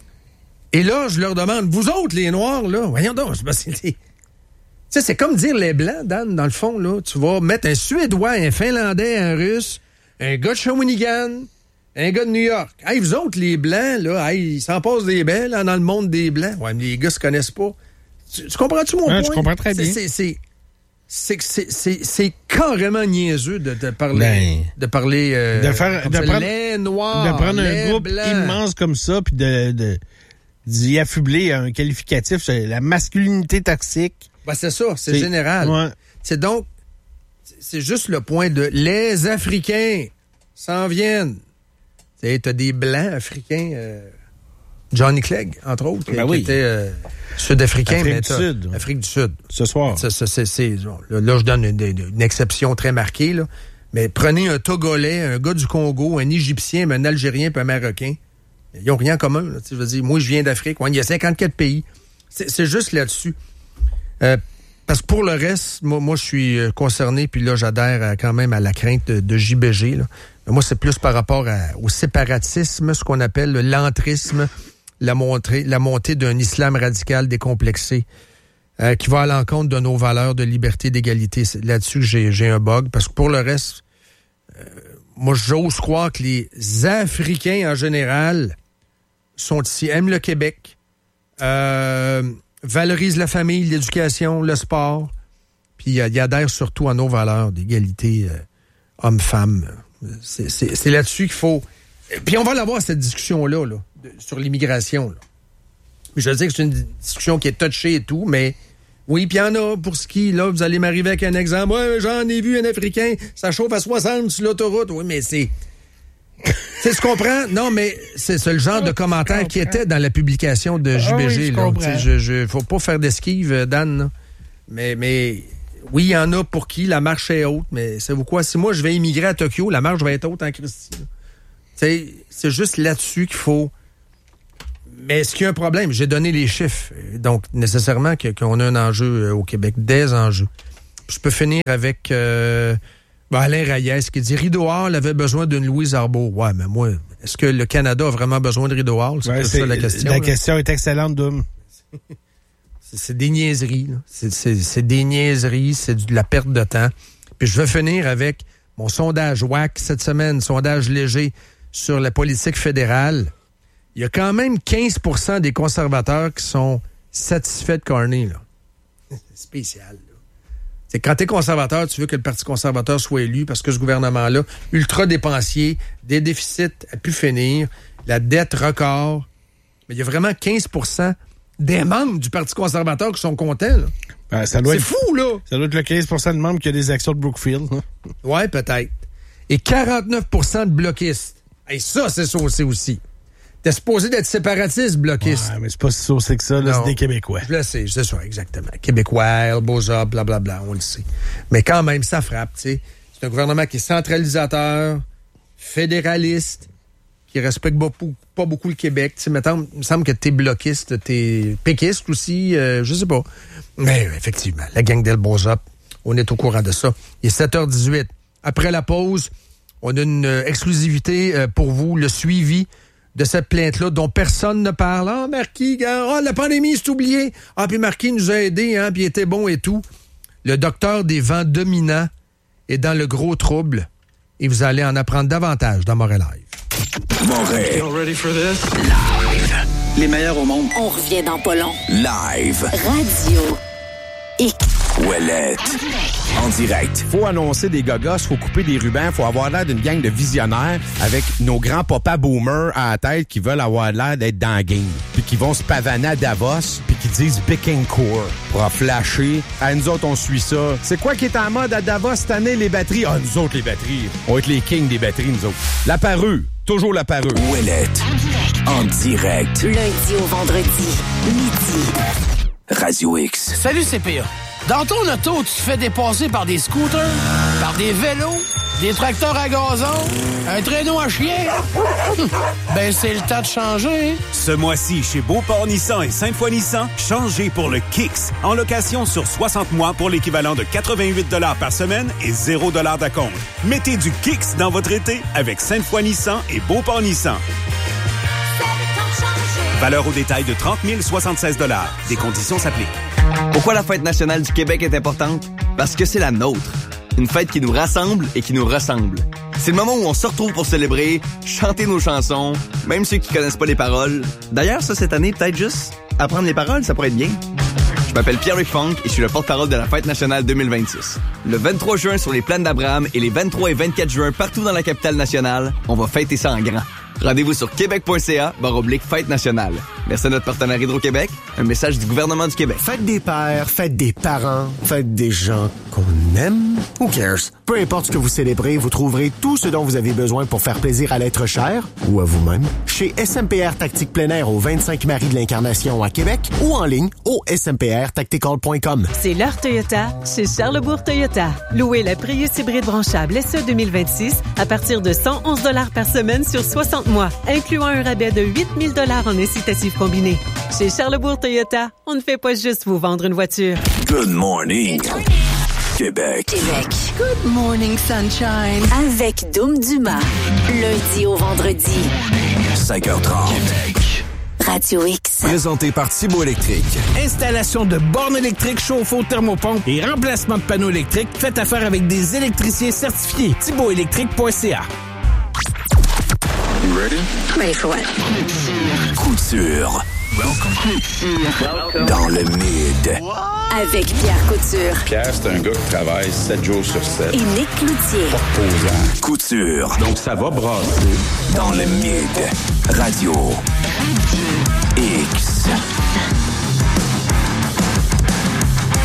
Et là, je leur demande, vous autres, les Noirs, là, voyons donc, c'est... Tu sais, c'est comme dire les Blancs, Dan, dans le fond, là. Tu vas mettre un Suédois, un Finlandais, un Russe, un gars de Shawinigan, un gars de New York. Hey, vous autres, les Blancs, là, hey, ils s'en passent des belles, là, dans le monde des Blancs. Ouais, mais les gars se connaissent pas. Tu, tu comprends-tu mon ouais, point? Je comprends très bien. C'est, c'est, c'est, c'est, c'est, c'est carrément niaiseux de, de parler... Ben, de parler... Euh, de faire... De ça, prendre, les Noirs, de prendre les un groupe Blancs. immense comme ça, puis de, de, d'y affubler un qualificatif, c'est la masculinité toxique. Ben, c'est ça, c'est, c'est général. Ouais. C'est donc... C'est juste le point de... Les Africains s'en viennent. Tu sais, t'as des Blancs africains... Euh, Johnny Clegg, entre autres, ben qui oui. était euh, sud-africain. Afrique mais du Sud. Afrique du Sud. Ce soir. Ça, ça, c'est, c'est, là, je donne une, une exception très marquée, là. Mais prenez un Togolais, un gars du Congo, un Égyptien, un Algérien puis un Marocain. Ils n'ont rien en commun. Là, je veux dire, moi, je viens d'Afrique. Ouais, il y a cinquante-quatre pays. C'est, c'est juste là-dessus. Euh, parce que pour le reste, moi, moi je suis concerné, puis là, j'adhère à, quand même à la crainte de, de J B G. Là. Mais moi, c'est plus par rapport à, au séparatisme, ce qu'on appelle le l'entrisme, la montée, la montée d'un islam radical décomplexé euh, qui va à l'encontre de nos valeurs de liberté, d'égalité. C'est là-dessus que j'ai, j'ai un bug. Parce que pour le reste, euh, moi, j'ose croire que les Africains, en général, sont ici, aiment le Québec, euh, valorisent la famille, l'éducation, le sport, puis ils adhèrent surtout à nos valeurs d'égalité euh, homme-femme. C'est, c'est, c'est là-dessus qu'il faut... Puis on va l'avoir, cette discussion-là, là, de, sur l'immigration. Là. Je veux dire que c'est une discussion qui est touchée et tout, mais Oui, puis il y en a pour ski. Là, vous allez m'arriver avec un exemple. Ouais, j'en ai vu un Africain, ça chauffe à soixante sur l'autoroute. Oui, mais c'est... Tu sais, tu comprends? Non, mais c'est, c'est le genre de commentaire qui était dans la publication de J B G. Ah oui, je là. comprends. Je, je, faut pas faire d'esquive, Dan. Là. Mais, mais oui, il y en a pour qui la marche est haute. Mais savez-vous quoi? Si moi, je vais immigrer à Tokyo, la marche va être haute en Christie. Tu sais, c'est juste là-dessus qu'il faut... Mais est-ce qu'il y a un problème? J'ai donné les chiffres. Donc, nécessairement, que, qu'on a un enjeu au Québec, des enjeux. Je peux finir avec euh, ben Alain Reyes qui dit « Rideau Hall avait besoin d'une Louise Arbour. » Ouais, mais moi, est-ce que le Canada a vraiment besoin de Rideau Hall? C'est, ouais, c'est ça la question. La là. question est excellente, Doom. c'est, c'est des niaiseries. Là. C'est, c'est, c'est des niaiseries, c'est de la perte de temps. Puis je vais finir avec mon sondage W A C cette semaine, sondage léger sur la politique fédérale. Il y a quand même quinze pour cent des conservateurs qui sont satisfaits de Carney. Là. C'est spécial. Là. C'est quand t'es conservateur, tu veux que le Parti conservateur soit élu parce que ce gouvernement-là, ultra dépensier, des déficits à pu finir, la dette record. Mais il y a vraiment quinze pour cent des membres du Parti conservateur qui sont contents. Là. Ben, ça doit c'est être, fou, là! Ça doit être le quinze pour cent de membres qui ont des actions de Brookfield. Hein. Ouais, peut-être. Et quarante-neuf pour cent de bloquistes. Et ça, c'est saucé aussi. T'es supposé d'être séparatiste, bloquiste. Ouais, mais c'est pas si saucé que ça, là, c'est des Québécois. Je le sais, c'est ça, exactement. Québécois, Elboza, blablabla, on le sait. Mais quand même, ça frappe, tu sais. C'est un gouvernement qui est centralisateur, fédéraliste, qui respecte beaucoup, pas beaucoup le Québec. Tu sais, mettons, il me semble que t'es bloquiste, t'es péquiste aussi, euh, je sais pas. Mais effectivement, la gang d'Elboza, on est au courant de ça. Il est sept heures dix-huit. Après la pause, on a une euh, exclusivité euh, pour vous, le suivi de cette plainte-là dont personne ne parle. Ah, Marquis, ah, la pandémie, c'est oublié. Ah, puis Marquis nous a aidés, hein, puis il était bon et tout. Le docteur des vents dominants est dans le gros trouble et vous allez en apprendre davantage dans Montréal Live. Montréal. You ready for this? Live. Les meilleurs au monde. On revient dans pas long. Live. Radio X. Ouellette. En direct. Faut annoncer des gogos, faut couper des rubans, faut avoir l'air d'une gang de visionnaires avec nos grands papas boomers à la tête qui veulent avoir l'air d'être dans la game. Puis qui vont se pavaner à Davos, puis qui disent Bécancour pour en flasher. Ah, nous autres, on suit ça. C'est quoi qui est en mode à Davos cette année, les batteries? Ah, nous autres, les batteries. On va être les kings des batteries, nous autres. La parure. Toujours la parure. Ouellette. En direct. Lundi au vendredi. Midi. Radio X. Salut, C P A. Dans ton auto, tu te fais dépasser par des scooters, par des vélos, des tracteurs à gazon, un traîneau à chien. Ben, c'est le temps de changer. Ce mois-ci, chez Beauport Nissan et Sainte-Foy Nissan, changez pour le Kicks. En location sur soixante mois pour l'équivalent de quatre-vingt-huit dollars par semaine et zéro dollars d'acompte. Mettez du Kicks dans votre été avec Sainte-Foy Nissan et Beauport Nissan. Valeur au détail de trente mille soixante-seize dollars. Des conditions s'appliquent. Pourquoi la Fête nationale du Québec est importante? Parce que c'est la nôtre. Une fête qui nous rassemble et qui nous ressemble. C'est le moment où on se retrouve pour célébrer, chanter nos chansons, même ceux qui connaissent pas les paroles. D'ailleurs, ça, cette année, peut-être juste apprendre les paroles, ça pourrait être bien. Je m'appelle Pierre-Luc Funk et je suis le porte-parole de la Fête nationale deux mille vingt-six. Le vingt-trois juin sur les plaines d'Abraham et les vingt-trois et vingt-quatre juin partout dans la capitale nationale, on va fêter ça en grand. Rendez-vous sur québec.ca barre oblique fête nationale. Merci à notre partenaire Hydro-Québec. Un message du gouvernement du Québec. Faites des pères, faites des parents, faites des gens qu'on aime. Who cares? Peu importe ce que vous célébrez, vous trouverez tout ce dont vous avez besoin pour faire plaisir à l'être cher ou à vous-même chez S M P R Tactique plein air au vingt-cinq Marie de l'Incarnation à Québec ou en ligne au s m p r tactical point com. C'est l'heure Toyota chez Charlesbourg Toyota. Louez la Prius hybride branchable S E deux mille vingt-six à partir de cent onze dollars par semaine sur soixante mois, incluant un rabais de huit mille dollars en incitatif combiné. Chez Charlesbourg Toyota, on ne fait pas juste vous vendre une voiture. Good morning, Québec. Québec. Good morning, sunshine. Avec Doom Dumas. Lundi au vendredi. cinq heures trente. Québec. Radio X. Présenté par Thibaut Électrique. Installation de bornes électriques, chauffe-eau, thermopompe et remplacement de panneaux électriques. Faites affaire avec des électriciens certifiés. thibaut électrique point c a. You ready? Ready for what? Couture. Welcome. Dans le mid. Avec Pierre Couture. Pierre, c'est un gars qui travaille sept jours sur sept. Et Nick Cloutier. Pas reposant. Couture. Donc ça va brasser. Dans le mid. Radio X.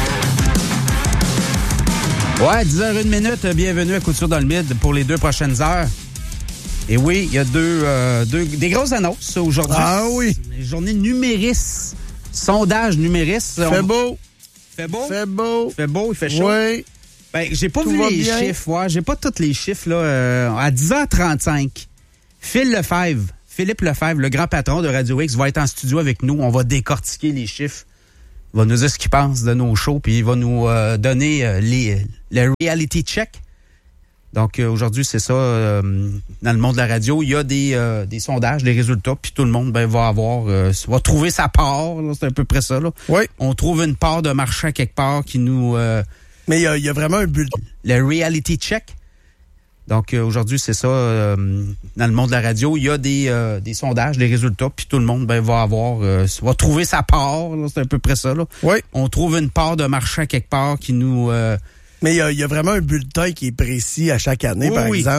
Ouais, dix heures une minute. Bienvenue à Couture dans le Mid pour les deux prochaines heures. Et oui, il y a deux, euh, deux des grosses annonces aujourd'hui. Ah oui. Les journées Numéris. Sondage Numéris. Fait On... beau. Fait beau? Fait beau. Fait beau, il fait chaud. Oui. Ben, j'ai pas Tout vu va les bien. chiffres. Ouais, j'ai pas tous les chiffres, là. Euh, à dix heures trente-cinq, Phil Lefebvre, Philippe Lefebvre, le grand patron de Radio X, va être en studio avec nous. On va décortiquer les chiffres. Il va nous dire ce qu'il pense de nos shows, puis il va nous euh, donner euh, les, le reality check. Donc, euh, aujourd'hui, c'est ça. Euh, dans le monde de la radio, il y a des, euh, des sondages, des résultats, puis tout le monde ben, va avoir, euh, va trouver sa part. Là, c'est à peu près ça. Là. Oui. On trouve une part de marché à quelque part qui nous... Euh, Mais il y a, y a vraiment un bulletin. Le reality check. Donc, euh, aujourd'hui, c'est ça. Euh, dans le monde de la radio, il y a des, euh, des sondages, des résultats, puis tout le monde ben, va avoir, euh, va trouver sa part. Là, c'est à peu près ça. Là. Oui. On trouve une part de marché à quelque part qui nous... Euh, Mais il y a, y a vraiment un bulletin qui est précis à chaque année, oui, par oui. exemple.